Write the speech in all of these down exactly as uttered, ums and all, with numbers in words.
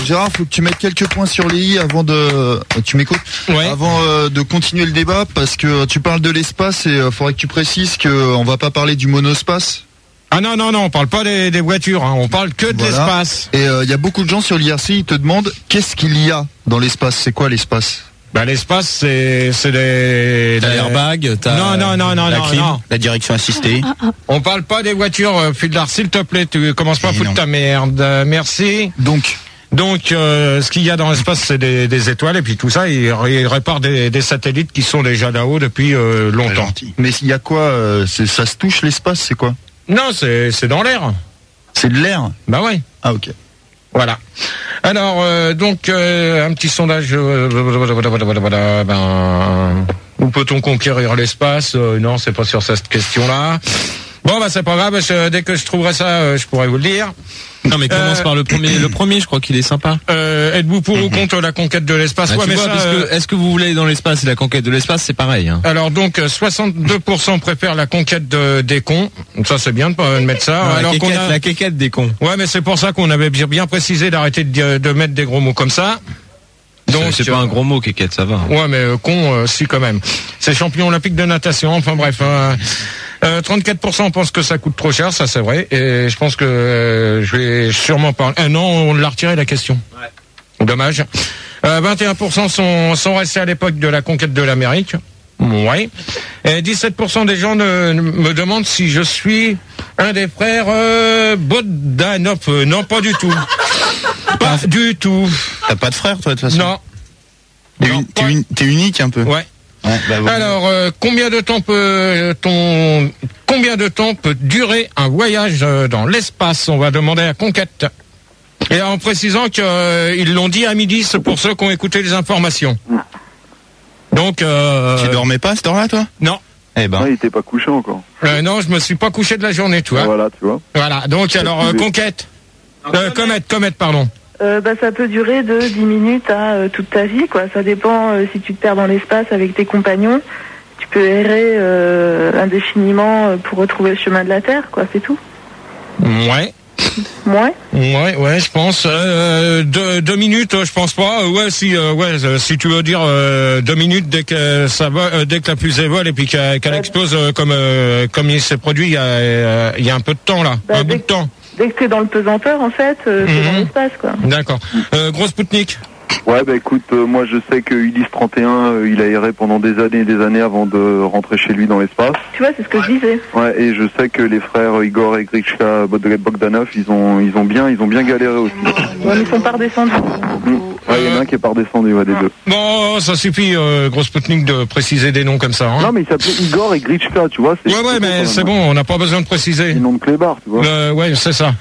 Gérard, faut que tu mettes quelques points sur les i avant de. Tu m'écoutes ? Ouais. Avant euh, de continuer le débat, parce que tu parles de l'espace et il euh, faudrait que tu précises qu'on va pas parler du monospace. Ah non, non, non, on parle pas des, des voitures, hein, on parle que de Voilà. l'espace. Et il euh, y a beaucoup de gens sur l'I R C, ils te demandent qu'est-ce qu'il y a dans l'espace. C'est quoi l'espace ? Bah l'espace, c'est c'est des. T'as des... l'airbag, t'as Non, non, non, non, la non, clim, non. la direction assistée. On parle pas des voitures, euh, Fudlar, s'il te plaît, tu commences pas à Mais foutre non. ta merde. Euh, merci. Donc, Donc, euh, ce qu'il y a dans l'espace, c'est des, des étoiles, et puis tout ça, il, il répare des, des satellites qui sont déjà là-haut depuis euh, longtemps. mais il y a quoi euh, c'est, ça se touche l'espace, c'est quoi ? Non, c'est c'est dans l'air. C'est de l'air ? Bah ouais. Ah ok. Voilà. Alors, euh, donc, euh, un petit sondage. Euh, voilà, voilà, ben, où peut-on conquérir l'espace ? euh, Non, c'est pas sur cette question-là. Bon, bah c'est pas grave. Je, dès que je trouverai ça, euh, je pourrai vous le dire. Non mais commence Euh, par le premier. Le premier, je crois qu'il est sympa. Euh, êtes-vous pour ou contre la conquête de l'espace ? Bah, Ouais, tu mais vois, ça, parce euh, que est-ce que vous voulez aller dans l'espace et la conquête de l'espace, c'est pareil. Hein. Alors donc euh, soixante-deux pour cent préfèrent la conquête de, des cons. Donc ça c'est bien de, pas- de mettre ça. Non, Alors la, qu'on quéquette, a... la quéquette des cons. Ouais, mais c'est pour ça qu'on avait bien bien précisé d'arrêter de, dire- de mettre des gros mots comme ça. Donc Donc c'est pas un gros mot, quéquette, ça va. Ouais, mais euh, con, euh, si quand même. C'est champion olympique de natation. Enfin bref. Euh, euh, trente-quatre pour cent pensent que ça coûte trop cher, ça c'est vrai. Et je pense que euh, je vais sûrement parler. Ah non, on l'a retiré la question. Ouais. Dommage. Euh, vingt et un pour cent sont, sont restés à l'époque de la conquête de l'Amérique. Ouais. Et dix-sept pour cent des gens ne, ne- me demandent si je suis un des frères euh, Bogdanov. Euh, non, pas du tout. Pas du tout. T'as pas de frère, toi, de toute façon. Non. T'es, Non, uni- t'es pas- uni- t'es unique un peu. Ouais. Ouais, bah, bon. Alors, euh, combien de temps peut ton combien de temps peut durer un voyage euh, dans l'espace ? On va demander à Conquête. Et en précisant qu'ils euh, l'ont dit à midi, c'est pour ceux qui ont écouté les informations. Donc, euh, Tu dormais pas à cette heure-là, toi ? non, Eh ben. Ouais, il était pas couché encore. Euh, non, je me suis pas couché de la journée, tu vois. Voilà, tu vois. Voilà. Donc, alors, euh, Conquête, euh, Comète, Comète, pardon. Euh, bah, ça peut durer de dix minutes à euh, toute ta vie, quoi. Ça dépend euh, si tu te perds dans l'espace avec tes compagnons. Tu peux errer euh, indéfiniment euh, pour retrouver le chemin de la Terre, quoi, c'est tout. Ouais. Ouais. Ouais, ouais, je pense. Euh, deux, deux minutes, euh, je pense pas. Euh, Ouais, si, euh, ouais, euh, si tu veux dire euh, deux minutes dès que ça va, euh, dès que la fusée vole et puis qu'elle, qu'elle explose euh, comme euh, comme il s'est produit il y a euh, il y a un peu de temps là, Bah, un bout dès de temps. Dès que t'es dans le pesanteur, en fait, euh, t'es Mhm. dans l'espace, quoi. D'accord. Euh, gros Spoutnik. Ouais, bah écoute, euh, moi je sais que Ulysse trente et un, euh, il a erré pendant des années et des années avant de rentrer chez lui dans l'espace. Tu vois, c'est ce que je disais. Ouais, et je sais que les frères Igor et Grishka Bogdanov, ils ont, ils ont bien, ils ont bien galéré aussi. Ouais, ils sont pas redescendus. Mm. Ouais, il y en a un qui est pas redescendu, ouais, des deux. Bon, ça suffit, euh, gros Spoutnik, de préciser des noms comme ça. Hein. Non, mais il s'appelait Igor et Grishka, tu vois. C'est Ouais, ouais, mais c'est bon, on n'a pas besoin de préciser. C'est le nom de clébard, tu vois. Euh, ouais, c'est ça.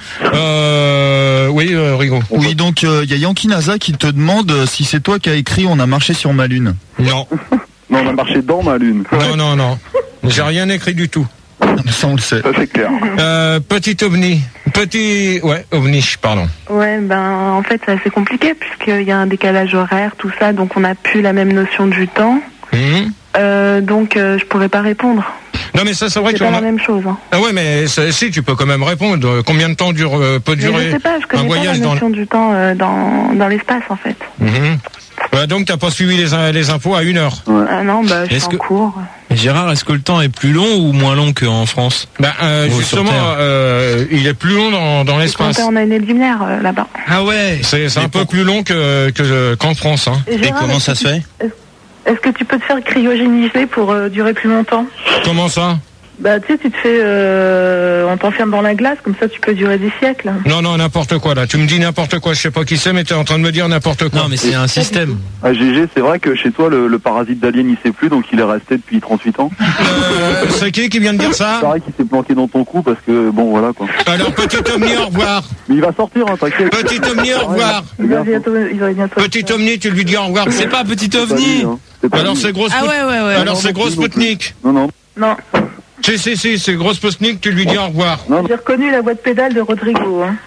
Euh, oui, euh, Rigaud. Oui, donc il euh, y a Yankee NASA qui te demande euh, si c'est toi qui as écrit On a marché sur ma lune. Non. Non, on a marché dans ma lune. Non, non, non. J'ai rien écrit du tout. Ça, on le sait. Ça, c'est clair. Euh, petit ovni. Petit, ouais, ovni, pardon. Ouais, ben, en fait, c'est assez compliqué, puisqu'il y a un décalage horaire, tout ça, donc on n'a plus la même notion du temps. Mhm. Euh, donc, euh, je pourrais pas répondre. Non, mais ça, c'est vrai C'est que pas on la a... même chose, hein. Ah ouais, mais c'est- si, tu peux quand même répondre. Euh, Combien de temps dure, euh, peut Mais durer je sais pas, je un connais pas la voyage dans... notion du temps euh, dans, dans l'espace, en fait. Mhm. Ouais, donc t'as pas suivi les, in- les infos à une heure. Ah non, bah, je Est-ce suis que- en cours. Gérard, est-ce que le temps est plus long ou moins long qu'en France ? Bah, euh, Ou sur justement, Terre. euh, il est plus long dans, dans Je l'espace. comptais en année-lumière, euh, là-bas. Ah ouais. C'est c'est Mais un peu pourquoi- plus long que que qu'en France. Hein. Et Et Gérard, comment est-ce ça que se fait ? tu- Est-ce que tu peux te faire cryogéniser pour euh, durer plus longtemps? Comment ça? Bah, tu sais, tu te fais... Euh, on t'enferme dans la glace, comme ça tu peux durer des siècles. Non, non, n'importe quoi là. Tu me dis n'importe quoi. Je sais pas qui c'est, mais t'es en train de me dire n'importe quoi. Non, mais c'est un système. Ah, G G, c'est vrai que chez toi, le, le parasite d'alien, il sait plus, donc il est resté depuis trente-huit ans. Euh, c'est qui qui vient de dire ça? Pareil qu'il s'est planqué dans ton cou, parce que, bon, voilà, quoi. Alors, petit Omni, au revoir. Mais il va sortir, hein, t'inquiète. Petit Omni, au revoir. Il va bientôt... Il va bientôt Petit Omni, tu lui dis au revoir. C'est pas petit C'est pas ovni. lui, hein. C'est pas Alors lui. c'est gros Ah Spout- ouais, ouais, ouais. Alors Non, c'est non gros plus, non plus. Spoutnik. Non, non. Non, Si, si, si, c'est gros Spoutnik, tu lui dis au revoir. non, non. j'ai reconnu la voix de pédale de Rodrigo. Hein.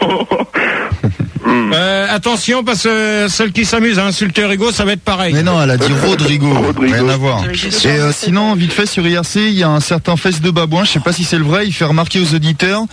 Euh, attention, parce que celle qui s'amuse à insulter Rigaud, ça va être pareil. Mais non, elle a dit Rodrigo. Rodrigo. Rien à voir. Et euh, sinon, vite fait sur I R C, il y a un certain Fesse de Babouin, je sais pas si c'est le vrai, il fait remarquer aux auditeurs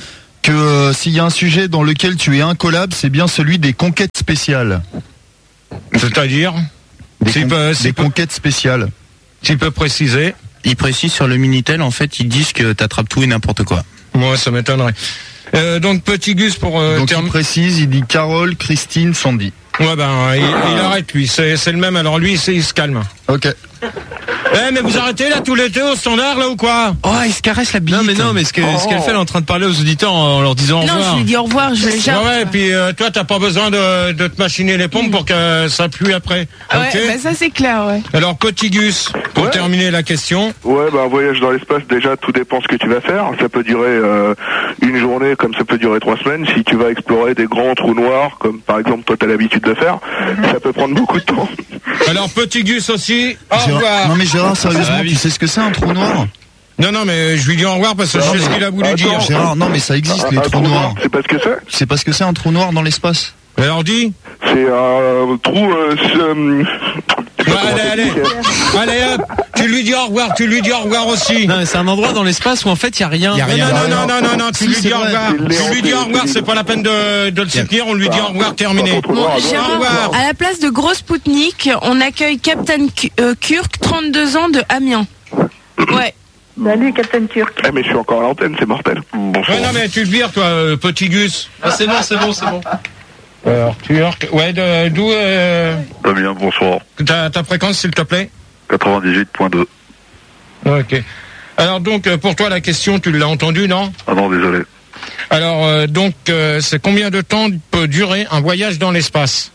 que euh, s'il y a un sujet dans lequel tu es incollable, c'est bien celui des conquêtes spéciales. C'est-à-dire Des, Si con- peut- si des peut- conquêtes spéciales. Tu peux préciser? Ils précisent sur le Minitel, en fait, ils disent que t'attrapes tout et n'importe quoi. Moi, ça m'étonnerait. Euh, donc, petit Gus pour euh, Donc term- il précise, il dit Carole, Christine, Sandy. Ouais, ben, il, il arrête, lui. C'est, c'est le même. Alors, lui, c'est, il se calme. Ok. Eh, mais vous arrêtez, là, tous les deux au standard, là, ou quoi? Oh, ils se caressent la bite. Non mais non, mais ce que- ce qu'elle fait, elle est en train de parler aux auditeurs en leur disant au Non, revoir. je lui dis au revoir, je le Ouais, jette. ouais, et puis, euh, toi, t'as pas besoin de, de te machiner les pompes pour que ça pue après. Ouais, Ok. bah ça c'est clair, ouais. Alors, petit Gus, pour Ouais. terminer la question. Ouais, bah un voyage dans l'espace, déjà, tout dépend ce que tu vas faire. Ça peut durer euh, une journée, comme ça peut durer trois semaines. Si tu vas explorer des grands trous noirs, comme par exemple toi t'as l'habitude de faire, ça peut prendre beaucoup de temps. Alors, petit Gus aussi, au Gérard- revoir. Non mais Gérard, sérieusement, Ah, oui. tu sais ce que c'est un trou noir? Non, non, mais je lui dis au revoir parce que je sais ce qu'il a voulu Attends. dire. Gérard, non mais ça existe, les Un trous trou noir, noirs. c'est pas ce que c'est. Tu sais pas ce que c'est un trou noir dans l'espace? Alors, dis. C'est un trou. Euh, c'est, euh, je sais Ouais, pas comment allez, allez. t'expliquer. Allez, hop. Tu lui dis au revoir, tu lui dis au revoir aussi. Non, mais c'est un endroit dans l'espace où en fait il y a rien. Y a rien. Non, non, non, non, non, non, tu Si, lui c'est dis au vrai. revoir. C'est Tu lui dis au Léon, revoir, c'est- c'est pas la peine de, de le soutenir, on lui dit au revoir, terminé. Trou noir, Bon, alors. Gérard, au revoir. à la place de Gros Spoutnik, on accueille Captain K- euh, Kirk, trente-deux ans de Amiens. Ouais. Salut, Captain Kirk. Eh, mais je suis encore à l'antenne, c'est mortel. Bonsoir. Ouais, non, mais tu le vires, toi, euh, petit Gus. Ah, c'est bon, c'est bon, c'est bon. Alors, Turc. Ouais, de- d'où, euh, Damien, bonsoir. ta, ta fréquence, s'il te plaît? quatre-vingt-dix-huit point deux. Ok. Alors, donc, euh, pour toi, la question, tu l'as entendue, non? Ah non, désolé. Alors, euh, donc, euh, c'est combien de temps peut durer un voyage dans l'espace?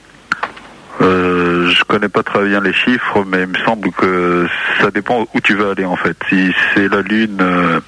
Euh, je connais pas très bien les chiffres, mais il me semble que ça dépend où tu veux aller en fait. Si c'est la Lune, euh,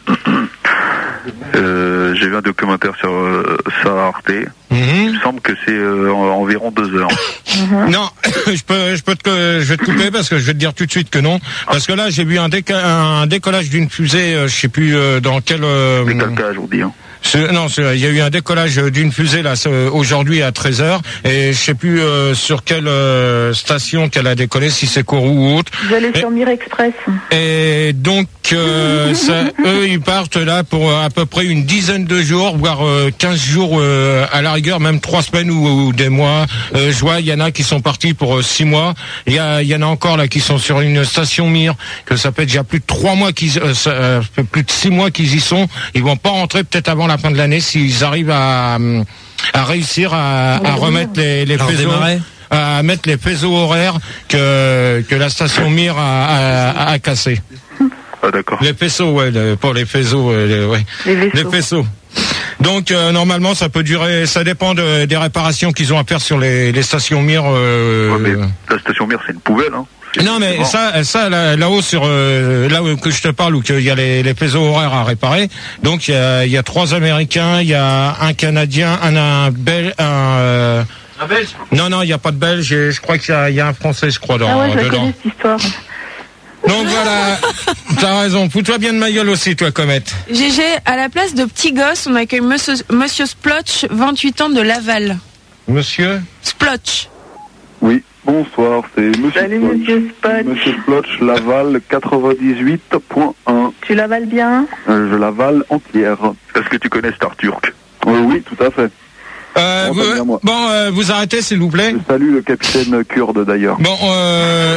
euh, j'ai vu un documentaire sur euh, ça Arte. Il Mhm. me semble que c'est euh, en- environ deux heures. Non, je peux, je peux te, je vais te couper parce que je vais te dire tout de suite que non, parce que là j'ai vu un, déca- un décollage d'une fusée, euh, je sais plus euh, dans quel. euh, Décalcage, on dit. Hein. c'est- non, c'est- il y a eu un décollage d'une fusée là ce- aujourd'hui à treize heures et je sais plus euh, sur quelle euh, station qu'elle a décollé, si c'est Kourou ou autre. Vous allez Et- sur Mir Express. Et donc, euh, ça, eux, ils partent là pour euh, à peu près une dizaine de jours, voire euh, quinze jours euh, à la rigueur, même trois semaines ou, ou des mois. Euh, je vois, il y en a qui sont partis pour euh, six mois. Il y, a, il y en a encore là qui sont sur une station Mir, que ça fait déjà plus de trois mois qu'ils, euh, ça, euh, fait plus de six mois qu'ils y sont. Ils vont pas rentrer peut-être avant la fin de l'année s'ils arrivent à, euh, à réussir à, à remettre les, les À faisceaux. redémarrer. À mettre les faisceaux horaires que, que la station Mir a, a, a cassé. Ah d'accord. Les faisceaux, ouais, le- pour les faisceaux, euh, les, ouais, Les les vaisseaux. faisceaux. Donc euh, normalement, ça peut durer, ça dépend de- des réparations qu'ils ont à faire sur les, les stations Mir. Euh, Ouais, mais la station Mir, c'est une poubelle. Hein. C'est- non, mais c'est ça, ça là- là-haut sur euh, là où que je te parle, où il y a les, les faisceaux horaires à réparer. Donc il y a, il y a trois Américains, il y a un Canadien, un, un Belge, un euh, Un Belge. non non, il y a pas de Belge. et Je crois qu'il y a, il y a un Français, je crois, dans, Ah ouais, je la dedans. connais cette histoire. Donc voilà, t'as raison. Fous-toi bien de ma gueule aussi, toi, Comète. G G, à la place de Petit Gosse, on accueille Monsieur, Monsieur Splotch, vingt-huit ans de Laval. Monsieur. Splotch. Oui, bonsoir, c'est Monsieur Salut, Splotch. Monsieur Spot. Monsieur Splotch, Laval quatre-vingt-dix-huit point un. Tu l'avales bien? Euh, je l'avale entière. Est-ce que tu connais Star Turk? Euh, oui, tout à fait. Euh, Bon, vous, ça vient, moi. bon, euh, vous arrêtez, s'il vous plaît. Je salue le capitaine kurde d'ailleurs. Bon, euh,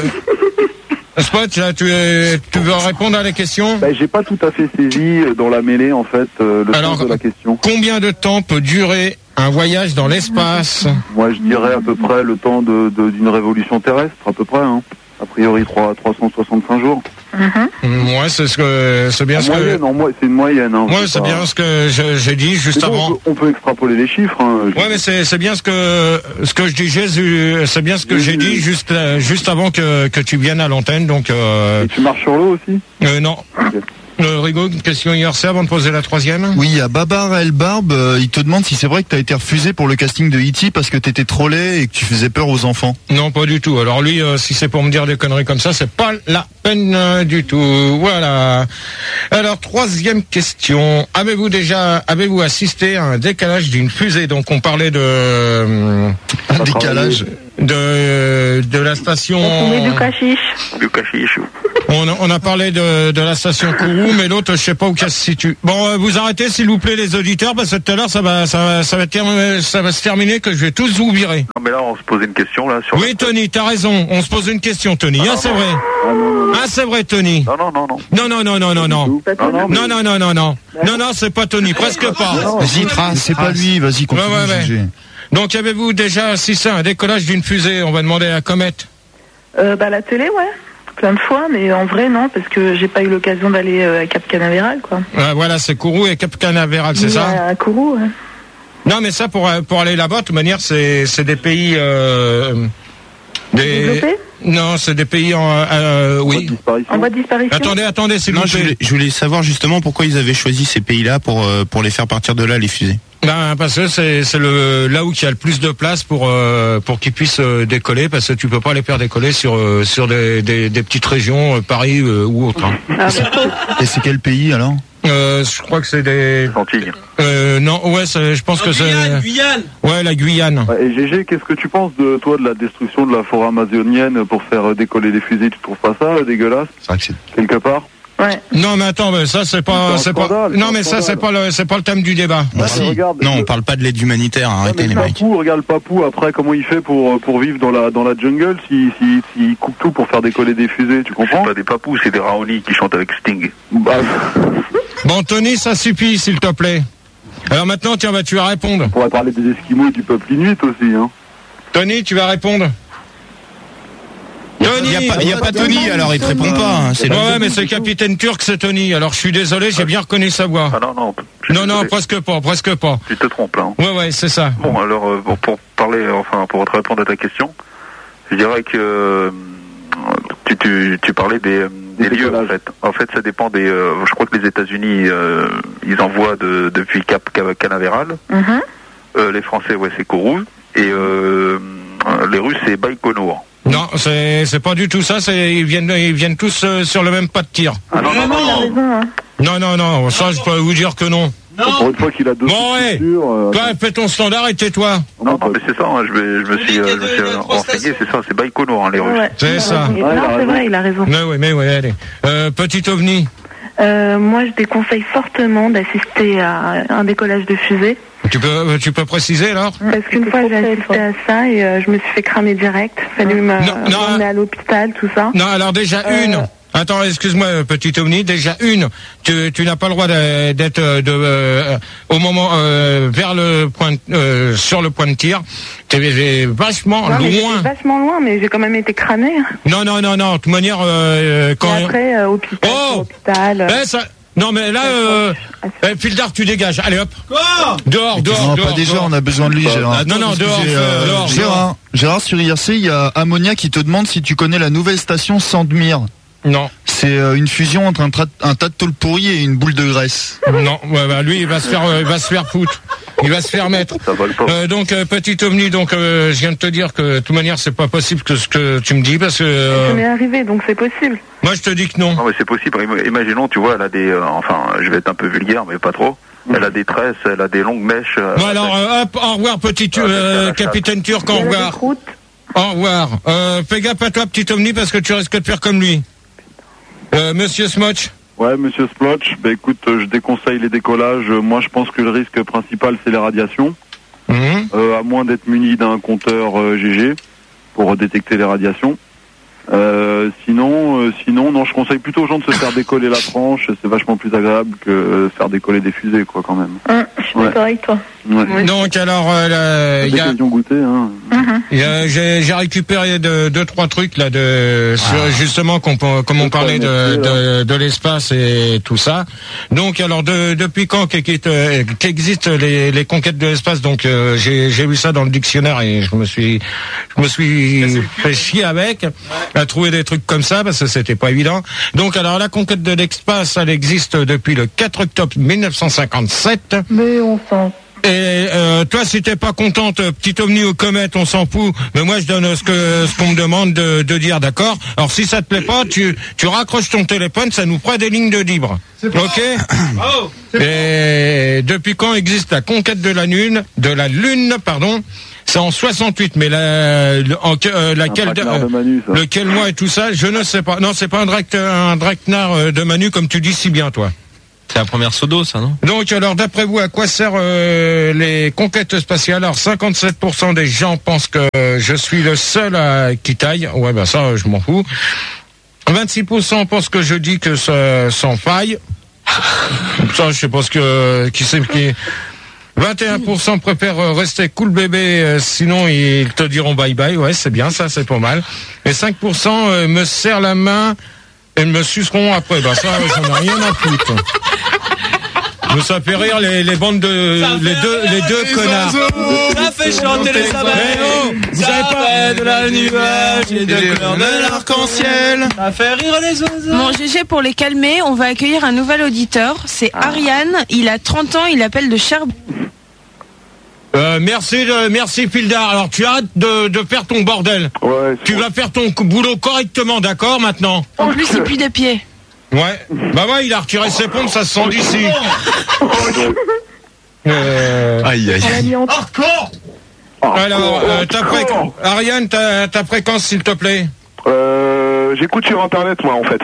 Spot, là, tu, es- tu veux répondre à la question? Ben, j'ai pas tout à fait saisi euh, dans la mêlée en fait euh, le Alors, sens de la question. Combien de temps peut durer un voyage dans l'espace? Moi je dirais à peu près le temps de, de- d'une révolution terrestre, à peu près. Hein. A priori trois cent soixante-cinq jours. Moi, c'est ce que, c'est bien En ce que, moyenne, en mo- c'est une moyenne. Hein, moi, c'est c'est pas- bien ce que je- j'ai dit juste Mais bon, avant. on, peut, on peut extrapoler les chiffres. Hein. Ouais, mais c'est c'est bien ce que ce que je dis, Jésus, c'est bien ce que Oui, j'ai oui, dit oui. juste euh, juste avant que que tu viennes à l'antenne. Donc euh, Et tu marches sur l'eau aussi? euh, non. Ok. Euh, Rigaud, une question I R C avant de poser la troisième. Oui, à Babar El Barbe, euh, il te demande si c'est vrai que t'as été refusé pour le casting de E T parce que t'étais trop laid et que tu faisais peur aux enfants. Non, pas du tout. Alors lui, euh, si c'est pour me dire des conneries comme ça, c'est pas la peine euh, du tout. Voilà. Alors troisième question. Avez-vous déjà, avez-vous assisté à un décalage d'une fusée? Donc on parlait de euh, Un décalage. de de la station. On met du cachiche. Le cachiche. On On a, on a parlé de, de la station Kourou, mais l'autre, je sais pas où qu'elle se situe. Bon, euh, vous arrêtez, s'il vous plaît, les auditeurs, parce que tout à l'heure, ça va, ça va, ça va, ter- ça va se terminer, que je vais tous vous virer. Non, mais là, on se posait une question, là, sur... Oui, Tony, t'as raison. On se pose une question, Tony. Ah, ah c'est vrai. Ah, c'est vrai, Tony. Non, non, non, non. Non, non, non, non, non, non. Non, non, non, non, non. Non, non, c'est pas Tony, presque pas. Vas-y, trace. C'est pas lui, vas-y, continue Ouais, ouais, de juger. ouais. Donc, avez-vous déjà assisté à un décollage d'une fusée? On va demander à Comet. Euh, bah, la télé, ouais. Plein de fois, mais en vrai, non, parce que j'ai pas eu l'occasion d'aller euh, à Cap Canaveral, quoi. Euh, voilà, c'est Kourou et Cap Canaveral, c'est Oui, ça? À, à Kourou, ouais. Non, mais ça, pour, pour aller là-bas, de toute manière, c'est, c'est des pays... Euh, des... Développés? Non, c'est des pays en... Euh, oui. En voie de disparition. Attendez, attendez, s'il vous Non, plaît. je voulais, je voulais savoir justement pourquoi ils avaient choisi ces pays-là pour, euh, pour les faire partir de là, les fusées. Ben, parce que c'est, c'est le, là où il y a le plus de place pour, euh, pour qu'ils puissent euh, décoller, parce que tu peux pas les faire décoller sur, euh, sur des, des, des petites régions, euh, Paris euh, ou autre. Hein. Ah, Et c'est quel pays alors? Euh, je crois que c'est des... Antilles. Euh, non, ouais, c'est, je pense En que Guyane, c'est... Guyane. Ouais, la Guyane. Ouais, et G G, qu'est-ce que tu penses de toi de la destruction de la forêt amazonienne pour faire décoller les fusées? Tu trouves pas ça euh, dégueulasse C'est vrai que c'est... quelque part? ouais. Non, mais attends, mais ça c'est pas, C'est un c'est pas. scandale, Non, c'est un mais ça c'est scandale. pas le, c'est pas le thème du débat. Bah si. Regarde, Non, le- on parle pas de l'aide humanitaire, hein, Ouais, arrêtez mais les mecs. Papou, regarde Papou, après comment il fait pour, pour vivre dans la, dans la jungle s'il si, si, si coupe tout pour faire décoller des fusées, tu C'est comprends? pas des papous, c'est des Raoni qui chantent avec Sting. Bah, Bon, Tony, ça suffit, s'il te plaît. Alors maintenant, tiens, bah, tu vas répondre. on pourrait parler des Esquimaux et du peuple inuit aussi, hein. Tony, tu vas répondre. Il n'y a, pas- y a pas Tony, alors il te répond pas. hein, c'est Ouais, le- ouais, mais c'est le capitaine turc, c'est Tony. Alors je suis désolé, j'ai bien reconnu sa voix. Ah non, non. je suis Non, non, désolé. presque pas, presque pas. Tu te trompes, là. hein. Ouais, ouais, c'est ça. Bon, alors, euh, bon, pour parler, enfin, pour te répondre à ta question, je dirais que euh, tu, tu, tu parlais des, euh, des Des lieux, en décollages. fait. En fait, ça dépend des... euh, je crois que les États-Unis, euh, ils envoient de, depuis Cap Canaveral. Mhm. Euh, les Français, ouais, c'est Kourou. Et euh, les Russes, c'est Baïkonour. Non, c'est, c'est pas du tout ça. C'est, ils viennent, ils viennent tous euh, sur le même pas de tir. Ah non, non, Non, il a non. raison, hein. Non, non, non. Ça, je peux vous dire que non. Pour une fois qu'il a deux Bon, ouais. structures, euh, Toi, fais ton standard et tais-toi. Non, non, mais c'est ça, hein, je, vais, je me suis, euh, je me suis renseigné, c'est ça, c'est Baïkonour, hein, les Russes. Ouais. C'est ça. Non, c'est vrai, il a raison. Mais oui, mais oui, allez. Euh, petit ovni. Euh, moi, je déconseille fortement d'assister à un décollage de fusée. Tu peux, tu peux préciser alors? Parce qu'une fois, j'ai assisté à ça et euh, je me suis fait cramer direct. Fallu me Non, non. m'emmener à l'hôpital, tout ça. Non, alors déjà Euh, une. Attends, excuse-moi, petit ovni. Déjà une. Tu, tu n'as pas le droit de- d'être euh, de, euh, au moment euh, vers le point, euh, sur le point de tir. T'es vachement Non, mais j'étais loin. vachement loin, mais j'ai quand même été cramée. Non, non, non, non. De toute manière, euh, quand. Et après, euh, hôpital, Oh hôpital. euh, Eh, ça... Non, mais là, euh, eh, Fildar, tu dégages. Allez, hop. Quoi? Dehors, dehors, Non, dehors. pas déjà, dehors. on a besoin de lui, Gérard. Non, non, dehors, Excusez, euh, dehors, Gérard, Gérard, sur I R C, il y a Ammonia qui te demande si tu connais la nouvelle station Sandmire. Non, C'est euh, une fusion entre un, tra- un tas de tôle pourri et une boule de graisse. non. Ouais, bah, lui, il va se faire, euh, il va se faire foutre. Il va se faire mettre. Ça vole pas. Euh, donc, euh, petit ovni, donc euh, je viens de te dire que de toute manière, c'est pas possible que ce que tu me dis parce que euh, Ça m'est arrivé, donc c'est possible. moi, je te dis que non. Non, mais c'est possible. Im- Imaginons, tu vois, elle a des... euh, enfin, je vais être un peu vulgaire, mais pas trop. Elle a des tresses, elle a des longues mèches. euh, Bon, alors, euh, hop, au revoir, petit Ah, euh, mais c'est la capitaine turc, au Il y a des revoir. croûtes. Au revoir. Euh, fais gaffe à toi, petit ovni, parce que tu risques de faire comme lui. Euh, Monsieur Smotch. Ouais, monsieur Splotch, bah écoute, euh, je déconseille les décollages. Euh, Moi, je pense que le risque principal, c'est les radiations. Mhm. Euh, à moins d'être muni d'un compteur euh, G G pour détecter les radiations. Euh, sinon, euh, sinon, non, je conseille plutôt aux gens de se faire décoller la tranche. C'est vachement plus agréable que euh, faire décoller des fusées, quoi, quand même. Hein, je suis Ouais. d'accord avec toi. Ouais. Oui. Donc, alors, euh, il y a... L'occasion goûter, hein. Mhm. Il y a- J'ai j'ai récupéré de, deux trois trucs là de sur- justement qu'on peut- comme on Le parlait de, N F T, de, de l'espace et tout ça. Donc alors de, depuis quand qu'existent euh, qu'existent les, les conquêtes de l'espace? Donc euh, j'ai j'ai vu ça dans le dictionnaire et je me suis je me suis fait chier avec à trouver des trucs comme ça parce que c'était pas évident. Donc alors la conquête de l'espace elle existe depuis le quatre octobre mille neuf cent cinquante-sept. Mais on s'en... Et euh, toi, si t'es pas contente, petit ovni ou comète, on s'en fout. Mais moi, je donne ce que ce qu'on me demande de, de dire, d'accord? Alors, si ça te plaît pas, tu tu raccroches ton téléphone, ça nous fera des lignes de libre. Ok? Oh, Et depuis quand existe la conquête de la lune, de la lune, pardon? C'est en soixante-huit, mais la, le- en, euh, laquelle, traquenard de euh, Manu, ça. lequel mois et tout ça, je ne sais pas. Non, c'est pas un, drac, un Draknar euh, de Manu comme tu dis si bien, toi. C'est la première Sodo, ça, non? Donc, alors, d'après vous, à quoi servent euh, les conquêtes spatiales? Alors, cinquante-sept pour cent des gens pensent que euh, je suis le seul à qui taille. Ouais, ben ça, euh, je m'en fous. vingt-six pour cent pensent que je dis que ça sans faille. Ça, je sais pas ce que qui c'est qui. vingt et un pour cent préfèrent euh, rester cool bébé, euh, sinon ils te diront bye bye. Ouais, c'est bien, ça, c'est pas mal. Et cinq pour cent euh, me serrent la main et me suceront après. Ben ça, j'en ai rien à foutre. Mais ça fait rire les, les bandes de les deux les deux connards. Ça fait chanter les Eh oh, vous ça avez pas fait de la nuage et de couleurs de l'arc-en-ciel. Ça fait rire les oiseaux. Bon, G G, pour les calmer, on va accueillir un nouvel auditeur. C'est Ariane. Il a trente ans. Il appelle de Cherbourg. Euh, merci, de, merci Pildar. Alors tu arrêtes de, de faire ton bordel. Ouais, Tu vas faire ton cou- boulot correctement, d'accord, maintenant? En plus, il pue des pieds. Ouais. Bah ouais, il a retiré ses pompes, ça se sent d'ici. Euh, Aïe, aïe. On l'a mis en alors, euh, ta fré- Ariane, ta, ta fréquence, s'il te plaît. Euh, j'écoute sur internet, moi, en fait.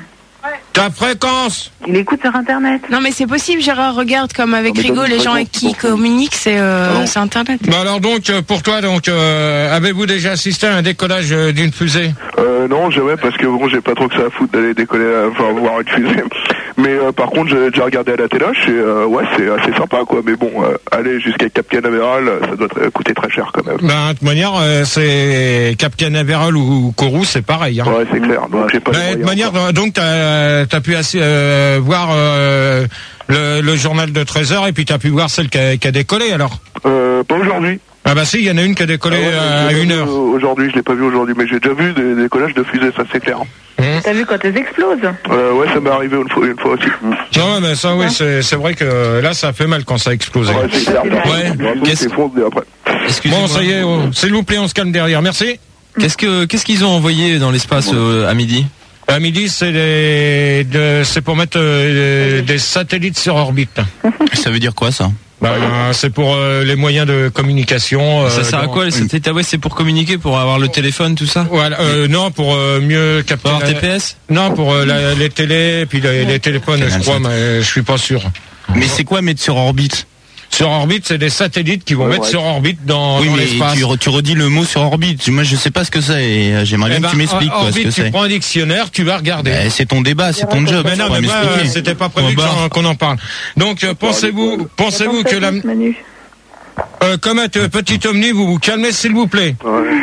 Ta fréquence. Il écoute sur internet. Non, mais c'est possible, Gérard. Regarde, comme avec Non, mais Rigo, donne les une gens avec qui ils fréquence, communiquent, c'est euh, Ah bon c'est internet. Bah alors donc, euh, pour toi, donc, euh, avez-vous déjà assisté à un décollage euh, d'une fusée? Euh, non, jamais, parce que bon, j'ai pas trop que ça à foutre d'aller décoller, euh, enfin, voir une fusée. Mais euh, par contre, j'ai déjà regardé à la téloche et euh, ouais, c'est assez sympa, quoi. Mais bon, euh, aller jusqu'à Cap Canaveral, ça doit très- coûter très cher, quand même. Bah, de toute manière, euh, c'est Cap Canaveral ou Kourou, c'est pareil. Hein. Ouais, c'est clair. Donc, j'ai pas Bah, les de toute moyens, manière, donc, t'as as pu assez, euh, voir euh, le, le journal de treize heures et puis t'as pu voir celle qui a, qui a décollé, alors? Euh, pas aujourd'hui. Ah bah si, il y en a une qui a décollé Ah ouais, euh, à je l'ai une pas vu heure. Aujourd'hui, je l'ai pas vu aujourd'hui, mais j'ai déjà vu des décollages de fusées, ça c'est clair. T'as vu quand elles explosent? Euh, ouais, ça m'est arrivé une fois, une fois aussi. Non, mais ça, oui, c'est c'est vrai que là, ça fait mal quand ça a explosé. Ouais, c'est clair. Ouais. Bon, Qu'est-ce- c'est foncé après. Bon, ça y est, oh, s'il vous plaît, on se calme derrière. Merci. Qu'est-ce que qu'est-ce qu'ils ont envoyé dans l'espace euh, à midi? À midi, c'est les- de- c'est pour mettre euh, des satellites sur orbite. Ça veut dire quoi, ça? Bah, euh, c'est pour euh, les moyens de communication. euh, Ça sert à dans- quoi les satellites? Ah ouais, c'est pour communiquer, pour avoir le téléphone, tout ça? Voilà, euh, non, pour euh, mieux capter. Pour avoir la- T P S? Non, pour euh, la- les télés, puis les, les téléphones, je crois, mais je suis pas sûr. Mais c'est quoi mettre sur orbite? Sur orbite, c'est des satellites qui vont Ouais, mettre ouais. sur orbite dans, Oui, dans mais l'espace. tu, re- tu redis le mot sur orbite. Moi, je sais pas ce que c'est et euh, j'aimerais bien Eh que tu ben, m'expliques quoi, ce orbite, que tu c'est. prends un dictionnaire, tu vas regarder. Ben, c'est ton débat, c'est ton job. Mais tu non, pourrais mais moi, euh, m'expliquer. c'était pas prévu Bon, que bah. j'en- qu'on en parle. Donc, euh, pensez-vous, pensez-vous que la, Manu. euh, comme un euh, petit omni, vous vous calmez, s'il vous plaît.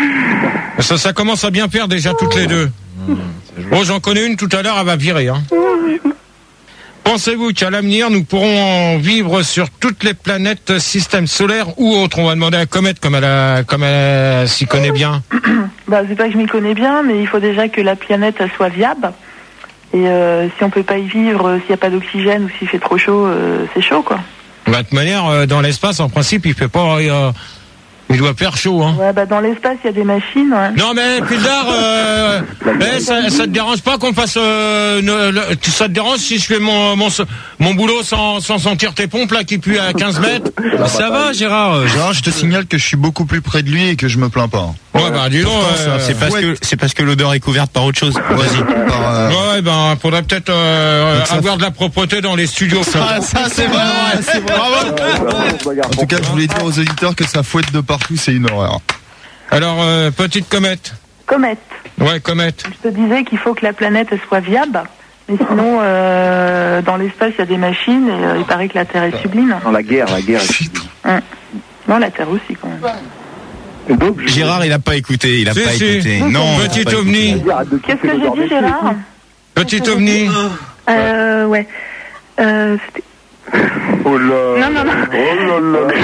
Ça, ça commence à bien faire déjà toutes les deux. Bon, j'en connais une tout à l'heure, elle va virer, hein. Pensez-vous qu'à l'avenir, nous pourrons en vivre sur toutes les planètes, système solaire ou autres? On va demander à Comet, comme elle, a- comme elle s'y connaît bien. Bah, c'est pas que je m'y connais bien, mais il faut déjà que la planète elle soit viable. Et euh, si on peut pas y vivre, euh, s'il n'y a pas d'oxygène ou s'il fait trop chaud, euh, c'est chaud, quoi. Bah, de toute manière, euh, dans l'espace, en principe, il fait pas, euh, il doit faire chaud, hein. Ouais, bah dans l'espace, il y a des machines, ouais. Non mais Pildar, euh, eh, ça, ça te dérange pas qu'on fasse, euh, ne- le- tu- ça te dérange si je fais mon mon, mon boulot sans, sans sentir tes pompes là qui puent à quinze mètres? Bah, ça va, Gérard. euh, Gérard, je te signale que je suis beaucoup plus près de lui et que je me plains pas. Ouais bah dis donc. euh, C'est parce que c'est parce que l'odeur est couverte par autre chose. Vas-y. Par, euh, Ouais ben faudrait peut-être euh, Donc ça avoir de la propreté dans les studios. ça, ça, c'est vrai, c'est vrai. En tout cas, je voulais dire aux auditeurs que ça fouette de partout, c'est une horreur. Alors euh, petite comète. Comète. Ouais comète. Je te disais qu'il faut que la planète elle soit viable. Mais sinon, euh, dans l'espace, il y a des machines et euh, il paraît que la Terre est sublime. Dans la guerre, la guerre. Hum. Non, la Terre aussi, quand même. Et donc, je- Gérard, il a pas écouté, il a Si, pas si. écouté. Non. il a Petit pas ovni. écouté. Qu'est-ce que j'ai dit, Gérard? Petit ovni. Euh, ouais. Euh, c'était... Oh là. Non, non, non. Oh là là.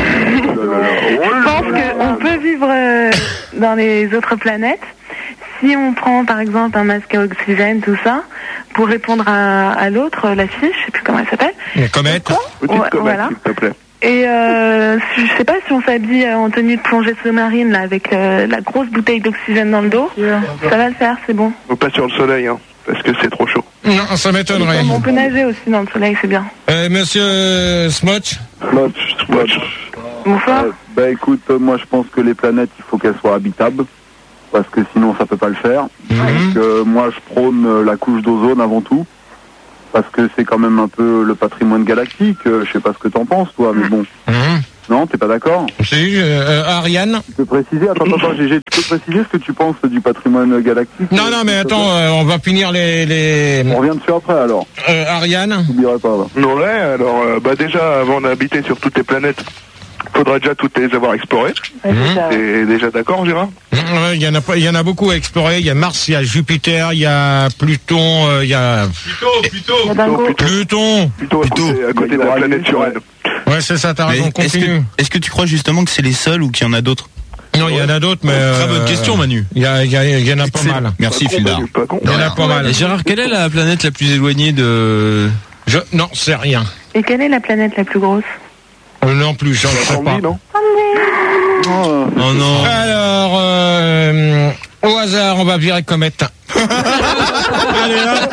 Je pense qu'on peut vivre euh, dans les autres planètes si on prend par exemple un masque à oxygène, tout ça, pour répondre à, à l'autre, la fille, je sais plus comment elle s'appelle. Comète. Petite Ouais, comète, voilà. s'il te plaît. Et euh, je sais pas si on s'habille en tenue de plongée sous-marine là avec euh, la grosse bouteille d'oxygène dans le dos, ça va le faire, c'est bon. Faut pas sur le soleil, hein, parce que c'est trop chaud. Non ça m'étonnerait. On peut nager aussi dans le soleil, c'est bien. Euh, monsieur Smotch. Smotch, smotch. Bonsoir. Euh, Bah écoute, euh, moi je pense que les planètes, il faut qu'elles soient habitables, parce que sinon ça peut pas le faire. Mmh. Donc euh, moi je prône euh, la couche d'ozone avant tout, parce que c'est quand même un peu le patrimoine galactique. Euh, je sais pas ce que t'en penses toi, mais bon. Mmh. Non, t'es pas d'accord? Si, euh, Ariane. Tu peux préciser, attends, attends, attends, Gégé, tu peux préciser ce que tu penses du patrimoine galactique? Non, non, mais attends, euh, on va finir les... les... On revient dessus après alors. Euh, Ariane. N'oublierai pas là. Non, ouais, alors, euh, bah déjà, avant d'habiter sur toutes les planètes, faudra déjà toutes les avoir explorées. Ouais, c'est ça, ouais. T'es déjà d'accord, Gérard? Ouais, il y en a pas, il y en a beaucoup à explorer. Il y a Mars, il y a Jupiter, il y a Pluton, euh, il y a Plutôt, plutôt. Il y a Dingo. Pluton. Plutôt à côté, à côté de la planète Turenne. Ouais, c'est ça, t'as Mais raison. est-ce que, Continue. est-ce que tu crois justement que c'est les seuls ou qu'il y en a d'autres? Non, il y en a d'autres, mais Très euh, bonne question, Manu. Il y, a- il y, a- il y en a pas mal. Merci, Pas con, Fildar. Manu, pas con. Il y en a pas mal. Et Gérard, quelle est la planète la plus éloignée de... Je, non, c'est rien. Et quelle est la planète la plus grosse? Euh, non plus, j'en sais pas. Sandy, non? Oh, Oh non. Alors, euh, au hasard, on va virer comète. Allez là.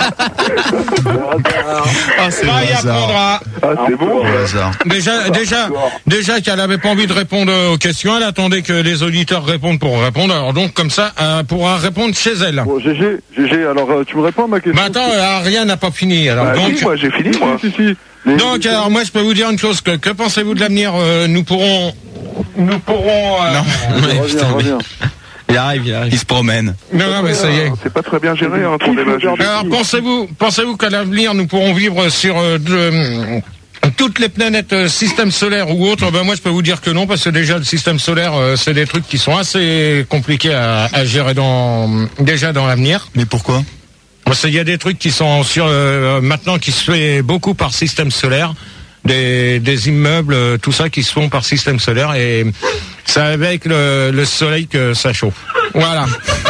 Ah, c'est Bah, il le hasard. apprendra. Ah, c'est bon. Le hasard. Déjà, déjà, déjà qu'elle avait pas envie de répondre aux questions, elle attendait que les auditeurs répondent pour répondre. Alors donc, comme ça, elle pourra répondre chez elle. Bon, Gégé, Gégé, alors euh, tu me réponds à ma question? Mais attends, euh, Ariane n'a pas fini. Alors Bah, donc, si, moi, j'ai fini, moi. Si, si, si. Les- donc, alors moi, je peux vous dire une chose. Que, que pensez-vous de l'avenir? Euh, Nous pourrons, nous pourrons. euh, Ouais, Reviens, putain, mais- reviens. Il arrive, il arrive. Il se promène. Non, non, mais ça y est. C'est pas très bien géré, hein, ton débat. Gégé. Alors, pensez-vous, pensez-vous qu'à l'avenir, nous pourrons vivre sur euh, de, euh, toutes les planètes euh, système solaire ou autres? Ben moi, je peux vous dire que non, parce que déjà le système solaire, euh, c'est des trucs qui sont assez compliqués à, à gérer dans déjà dans l'avenir. Mais pourquoi? Parce qu'il y a des trucs qui sont sur euh, maintenant qui se fait beaucoup par système solaire. Des, des immeubles, euh, tout ça qui se font par système solaire, et c'est avec le, le soleil que ça chauffe. Voilà.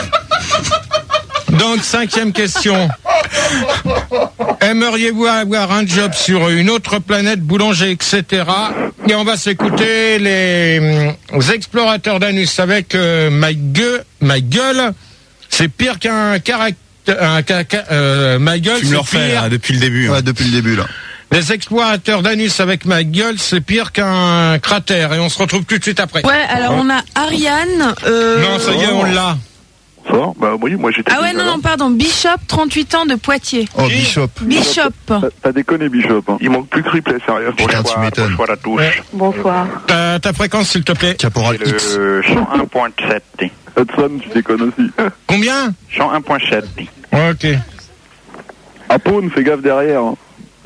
Donc, cinquième question. Aimeriez-vous avoir un job sur une autre planète, boulanger, et cetera. Et on va s'écouter les, les explorateurs d'Anus avec euh, ma gueule. Ma gueule, c'est pire qu'un caractère. Un, ca- ca- euh, ma gueule, Tu me le c'est refais pire. là, depuis le début. hein. Ouais, depuis le début, là. Les explorateurs d'Anus avec ma gueule, c'est pire qu'un cratère. Et on se retrouve tout de suite après. Ouais, alors on a Ariane. Euh... Non, ça y est, on l'a. Ça, bah oui, moi j'étais. Ah ouais, non, non, pardon. Bishop, trente-huit ans de Poitiers. Oh, Bishop. Bishop. T'as- T'as déconné, Bishop. Hein. Il manque plus que Ripley, sérieux. Putain, tu m'étonnes. Bonsoir à tous. Ouais. Bonsoir. Ta, ta fréquence, s'il te plaît. Caporal C'est X. le cent un point sept. Hudson, tu déconnes aussi. Combien? cent un point sept. Ok. À Pône, fais gaffe derrière. Hein.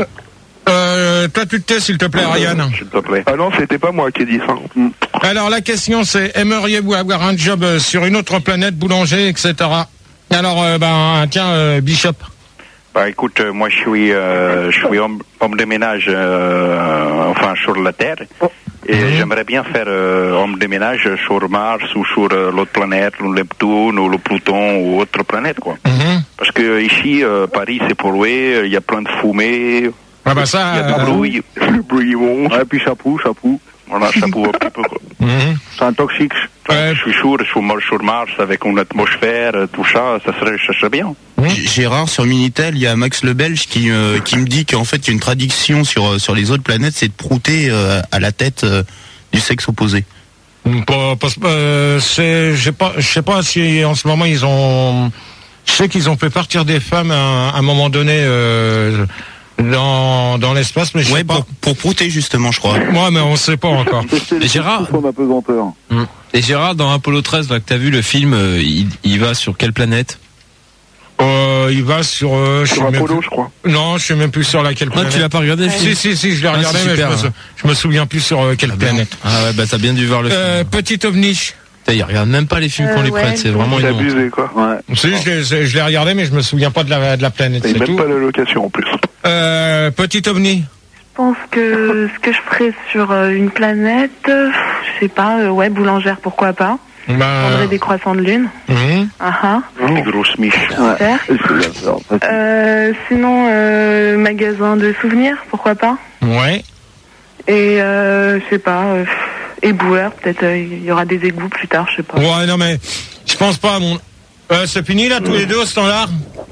Euh, toi, tu te tais, s'il te plaît, Ariane. S'il te plaît. Ah non, c'était pas moi qui ai dit ça. Alors, la question, c'est, aimeriez-vous avoir un job euh, sur une autre planète, boulanger, et cetera. Alors, euh, ben, tiens, euh, Bishop. Bah écoute, euh, moi je suis, euh, je suis homme, homme de ménage, euh, enfin sur la Terre, et Mhm. j'aimerais bien faire euh, homme de ménage sur Mars ou sur euh, l'autre planète, le Neptune ou le Pluton ou autre planète quoi. Mhm. Parce que ici, euh, Paris c'est pollué, il y a plein de fumée, Ah bah il ça... y a du euh, bruit, Le bruit bon. Ouais, puis chapeau, chapeau. voilà, chapeau un petit peu quoi. mhm. C'est un toxique. Ouais. Je suis sûr, je suis mort sur Mars avec une atmosphère, euh, tout ça, ça serait, ça serait bien. G- Gérard, sur Minitel, il y a Max le Belge qui, euh, qui me dit qu'en fait, il y a une traduction sur, euh, sur les autres planètes, c'est de prouter euh, à la tête euh, du sexe opposé. Pas, pas, euh, c'est, je sais pas, je sais pas si en ce moment ils ont, je sais qu'ils ont fait partir des femmes à, à un moment donné euh, dans dans l'espace, mais je sais Ouais, pas. pour, pour prouter justement, je crois. Moi, mais on sait pas encore. Et Gérard, Son apesanteur. et Gérard, dans Apollo treize, là, que t'as vu le film, euh, il, il va sur quelle planète? Euh, il va sur, euh, je Sur sais même Apollo, plus- je crois. Non, je sais même plus sur laquelle Ah, planète. tu l'as pas regardé le film? Si, si, si, je l'ai Ah, regardé, c'est mais je super, me, hein. sou- je me souviens plus sur euh, quelle planète. Ah ouais, bah t'as bien dû voir le Euh, film. petit ovni. Putain, il regarde même pas les films qu'on Euh, lui ouais, prête, c'est donc- vraiment C'est une honte. abusé, quoi. Ouais. Si, je l'ai, je l'ai regardé, mais je me souviens pas de la, de la planète, Et c'est même tout. pas la location en plus. Euh, petit ovni. Je pense que ce que je ferais sur euh, une planète, euh, je sais pas, euh, ouais, boulangère, pourquoi pas. Je Bah, prendrais des croissants de lune. mhm. Ah ah. Des grosses miches. Super. Et c'est bien, ça, facile. Euh, sinon, euh, magasin de souvenirs, pourquoi pas. Ouais. Et euh, je sais pas, euh, éboueur, peut-être euh, il y aura des égouts plus tard, je sais pas. Ouais, non mais je pense pas à mon. Euh, c'est fini là tous les deux au standard. Euh,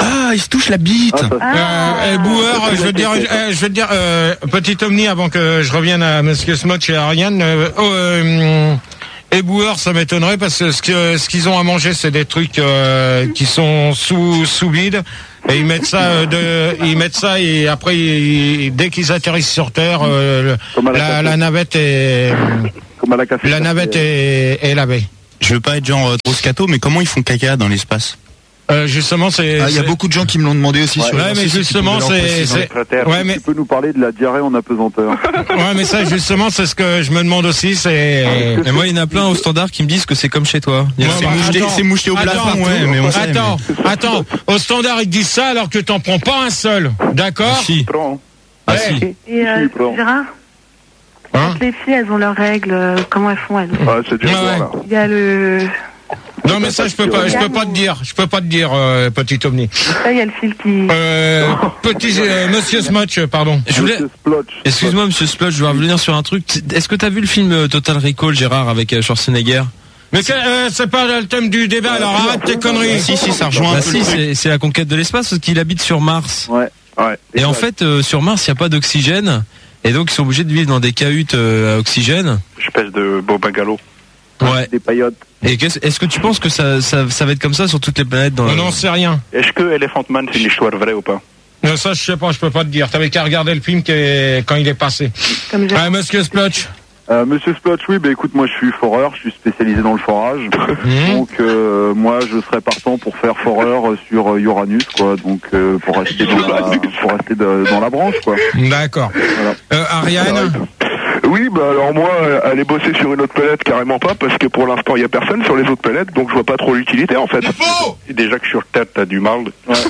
Ah, il se touche la bite. Ah, euh, et Boueur, je veux dire, euh, je veux dire, euh, petit Omni, avant que je revienne à Monsieur Smotch et à Ariane. Euh, oh, euh, et Boueur, ça m'étonnerait parce que ce que ce qu'ils ont à manger, c'est des trucs euh, qui sont sous sous vide. Et ils mettent ça euh, de, ils mettent ça et après ils, dès qu'ils atterrissent sur Terre, euh, la, la navette est, la navette est, est lavée. Je veux pas être genre trop scato, mais comment ils font caca dans l'espace? Euh, justement, c'est. Ah, il y a beaucoup de gens qui me l'ont demandé aussi. Ouais, sur ouais, mais justement, c'est. c'est... Ouais, mais tu peux nous parler de la diarrhée en apesanteur. Ouais, mais ça, justement, c'est ce que je me demande aussi. C'est. Et moi, il y en a plein au standard qui me disent que c'est comme chez toi. Ouais, c'est, bah, moucheté, attends, c'est moucheté au attends, plafond, ouais, mais on sait. Attends, mais... attends. Au standard, ils te disent ça alors que t'en prends pas un seul. D'accord? Ah, si. Ah, si. Et euh, Gérard, hein les filles, elles ont leurs règles. euh, Comment elles font elles? Ouais, c'est dur, Ouais, ouais. là. Il y a le. Non, mais ça, je peux pas, je peux pas te dire. Je peux pas te dire, euh, petit Omni. Ça, il y a le fil qui. Euh, petit, euh, Monsieur Smotch, pardon. Je voulais. Excuse-moi, Monsieur Splotch, je vais revenir sur un truc. Est-ce que t'as vu le film euh, Total Recall, Gérard, avec euh, Schwarzenegger? Mais c'est, euh, c'est pas le thème du débat, alors arrête tes conneries. Si, si, ça rejoint Bah un peu si, le truc. c'est, c'est la conquête de l'espace parce qu'il habite sur Mars. Ouais. Ouais. Et en fait, euh, sur Mars, il n'y a pas d'oxygène. Et donc, ils sont obligés de vivre dans des cahutes euh, à oxygène. Espèce de Boba Gallo. Ouais. Des paillotes. Et qu'est-ce- est-ce que tu penses que ça, ça, ça va être comme ça sur toutes les planètes dans On le... n'en sait rien. Est-ce que Elephant Man, c'est une histoire vraie ou pas? Non, ça, je sais pas, je peux pas te dire. T'avais qu'à regarder le film qui est- quand il est passé. Comme Ah, Monsieur Splotch. Euh, Monsieur Splotch, oui, bah écoute, moi je suis foreur, je suis spécialisé dans le forage. Mmh. Donc euh, moi je serais partant pour faire foreur sur euh, Uranus, quoi. Donc euh, pour rester dans la, pour rester de- dans la branche, quoi. D'accord. Voilà. Euh, Ariane. Oui, bah alors moi, euh, aller bosser sur une autre planète, carrément pas, parce que pour l'instant, il y a personne sur les autres planètes, donc je vois pas trop l'utilité, en fait. Et déjà que sur Terre, t'as du mal.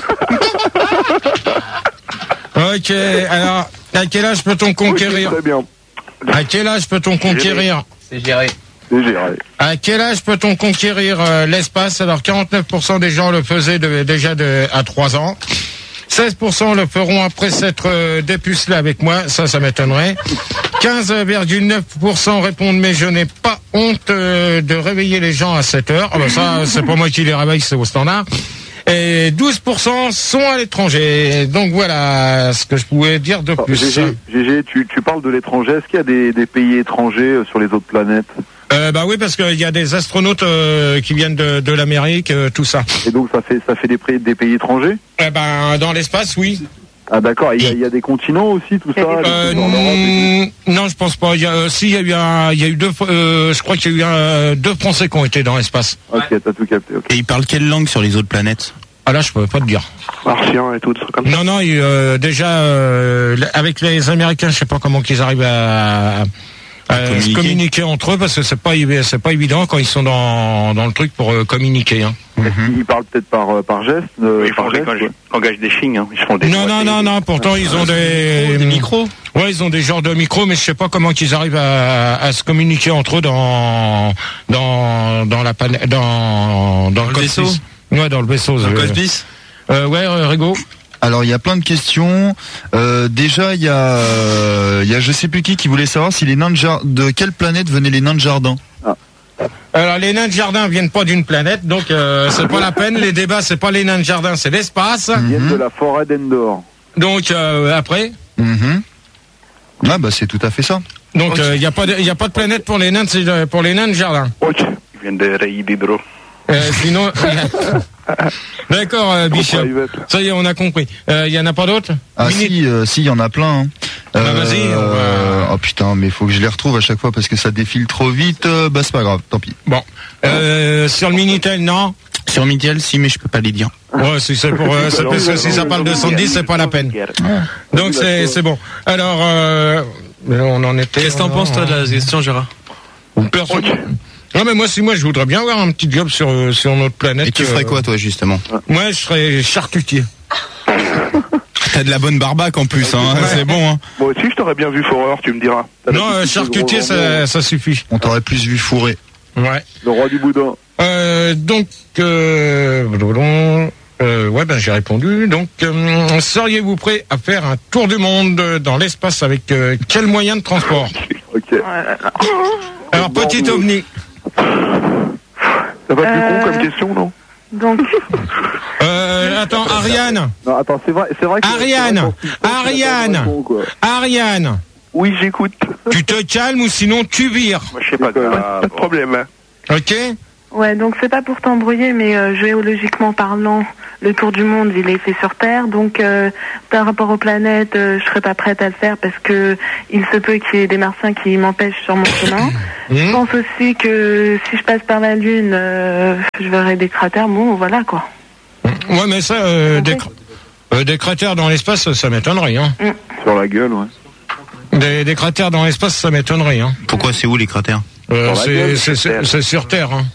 Ok, alors, à quel âge peut-on conquérir? Ok, très bien. À quel âge peut-on conquérir? C'est géré. C'est géré. À quel âge peut-on conquérir euh, l'espace? Alors, quarante-neuf pour cent des gens le faisaient de- déjà de, à trois ans. seize pour cent le feront après s'être euh, dépucelés avec moi. Ça, ça m'étonnerait. quinze virgule neuf pour cent répondent, mais je n'ai pas honte euh, de réveiller les gens à sept heures. Ah ben ça, c'est pas moi qui les réveille, c'est au standard. Et douze pour cent sont à l'étranger. Donc voilà ce que je pouvais dire de Oh, plus. Gégé, Gégé, tu, tu parles de l'étranger. Est-ce qu'il y a des, des pays étrangers euh, sur les autres planètes? Euh, bah oui, parce qu'il y a des astronautes euh, qui viennent de, de l'Amérique, euh, tout ça. Et donc ça fait ça fait des, pré- des pays étrangers? Eh ben, dans l'espace, oui. Ah d'accord. Il y, a- il y a des continents aussi, tout ça. Euh, les- dans l'Europe et mm, non, je pense pas. Il y a, euh, si, il y a eu un, il y a eu deux, euh, je crois qu'il y a eu un, deux Français qui ont été dans l'espace. tout. Ok, t'as tout capté. ok. Et ils parlent quelle langue sur les autres planètes? Ah là, je peux pas te dire. Martien et tout, des trucs comme ça. Non, non, il, euh, déjà, euh, avec les Américains, je sais pas comment qu'ils arrivent à, à se communiquer. communiquer entre eux, parce que c'est pas, évi- c'est pas évident quand ils sont dans, dans le truc pour euh, communiquer. Hein. Ils parlent peut-être par euh, par geste. euh, Ils font par des geste, ouais. engagent des chignes, hein. Ils se font des. Non, non, non, non. Pourtant, ils ont des, Des micros. Ouais, ils ont des genres de micros, mais je sais pas comment qu'ils arrivent à, à se communiquer entre eux dans dans dans la pan- dans dans, le cosmos. vaisseau. Ouais, dans le vaisseau. Dans euh, le Cosmos. euh, ouais, euh, Rigo. Alors il y a plein de questions. Euh, déjà il y a, euh, il y a je sais plus qui qui voulait savoir si les nains de, jar- de quelle planète venaient les nains de jardin. Alors les nains de jardin viennent pas d'une planète, donc euh, c'est pas la peine. Les débats, c'est pas les nains de jardin, c'est l'espace. Ils viennent de la forêt d'Endor. Donc euh, après, Mhm. Ah bah c'est tout à fait ça. donc il y a pas de, y a pas de planète pour les nains de, pour les nains de jardin. Ok. Ils viennent des rayons d'hydro. Euh, sinon, d'accord, euh, Bishop. Private. Ça y est, on a compris. Il y en a pas d'autres? Ah Minute. si, euh, si, il y en a plein. Hein. Bah, vas-y, on va- Oh putain, mais il faut que je les retrouve à chaque fois parce que ça défile trop vite. Euh, bah c'est pas grave, tant pis. Bon, euh, sur le Minitel, non. Sur Mitiel, si, mais je peux pas les dire. Ouais, si c'est pour, euh, c'est parce que si ça parle de cent dix, c'est pas la peine. Donc c'est c'est bon. Alors, euh, on en était. Qu'est-ce que t'en penses, toi, de la question, Gérard? Personne. Non, mais moi, si moi, je voudrais bien avoir un petit job sur euh, sur notre planète. Et tu ferais quoi, toi, justement? Moi, je serais charcutier. T'as de la bonne barbaque en plus, hein. C'est bon, hein. Moi aussi, je t'aurais bien vu Foreur, tu me diras. T'as la Non, euh, petite charcutier, gros ça, jambon. ça suffit. On t'aurait plus vu fourrer. Ouais. Le roi du boudin. Euh, donc, euh, euh, ouais, ben j'ai répondu. Donc, euh, seriez-vous prêt à faire un tour du monde dans l'espace avec euh, quel moyen de transport? Ok. Alors, petit ovni. Ça va plus Euh, con comme question, non? Donc, Euh, attends, Ariane. Non, attends, c'est vrai, c'est vrai que... Ariane, Ariane, Ariane. Oui, j'écoute. Tu te calmes ou sinon tu vires. Moi, je sais pas. Pas de problème. Hein. Ok. Ouais, donc c'est pas pour t'embrouiller, mais euh, géologiquement parlant, le tour du monde, il est fait sur Terre. Donc, euh, par rapport aux planètes, euh, je serais pas prête à le faire parce que il se peut qu'il y ait des martiens qui m'empêchent sur mon chemin. Je pense aussi que si je passe par la Lune, euh, je verrai des cratères. Bon, voilà quoi. Ouais, mais ça, euh, des, cr- euh, des cratères dans l'espace, ça m'étonnerait. Hein. Mm. Sur la gueule, ouais. Des, des cratères dans l'espace, ça m'étonnerait. Hein. Pourquoi, c'est où les cratères? Euh, Sur la c'est, gueule, c'est, c'est, c'est sur Terre. Hein.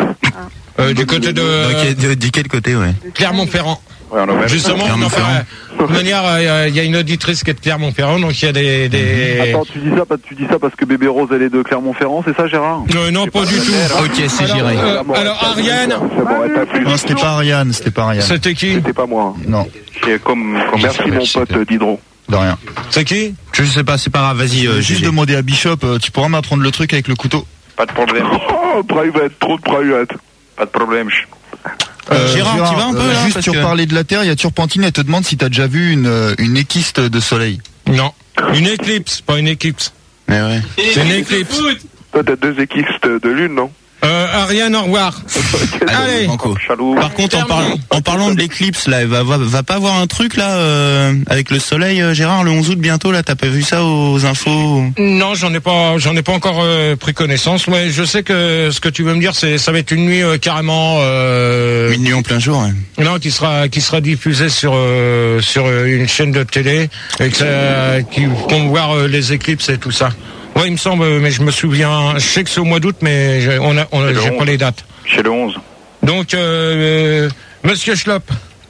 Euh, du côté de, Ok, de, de quel côté, ouais. Clermont-Ferrand. Ouais, on a Justement, Clermont-Ferrand. enfin, de toute manière, euh, il y a une auditrice qui est de Clermont-Ferrand, donc il y a des... des... Attends, tu dis ça, parce- tu dis ça parce que bébé Rose, elle est de Clermont-Ferrand, c'est ça, Gérard? Euh, non, pas du tout. Ok, c'est Alors, géré. euh, alors, Ariane, Ça m'aurait pas plu. Non, c'était pas Ariane, c'était pas Ariane. c'était qui? C'était pas moi. Non, C'est comme, comme Merci mon pote Diderot. de rien. C'est qui? Je sais pas, c'est pas grave, vas-y, euh, Juste G G. demander à Bishop, euh, tu pourras m'apprendre le truc avec le couteau? Pas de problème. Oh, private, trop de private. Pas de problème. Je- Euh, Gérard, tu vas un peu, euh, là, juste parce sur que- parler de la Terre, il y a Turpentine, elle te demande si t'as déjà vu une, euh, une équiste de soleil. Non. Une éclipse, pas une éclipse. Mais ouais. C'est une éclipse. Toi, t'as deux équistes de lune, non? Euh, Ariane, au revoir. Allez. Banco. Chalou. Par contre, en, parlant en parlant de l'éclipse, là, va, va, va pas avoir un truc, là, euh, avec le soleil, euh, Gérard, le onze août bientôt, là, t'as pas vu ça aux infos? Non, j'en ai pas, j'en ai pas encore euh, pris connaissance. Mais je sais que ce que tu veux me dire, c'est, ça va être une nuit euh, carrément. Euh, Une nuit en plein jour, ouais. Non, qui sera, qui sera diffusée sur euh, sur euh, une chaîne de télé et que ça, qui vont voir euh, les éclipses et tout ça. Ouais, il me semble, mais je me souviens. Je sais que c'est au mois d'août, mais j'ai- on a, on a, C'est le j'ai pas onze. les dates. Chez le onze. Donc, euh, euh, Monsieur Schlop.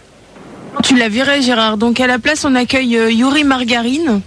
Tu l'as viré, Gérard. Donc à la place, on accueille euh, Yuri Margarine.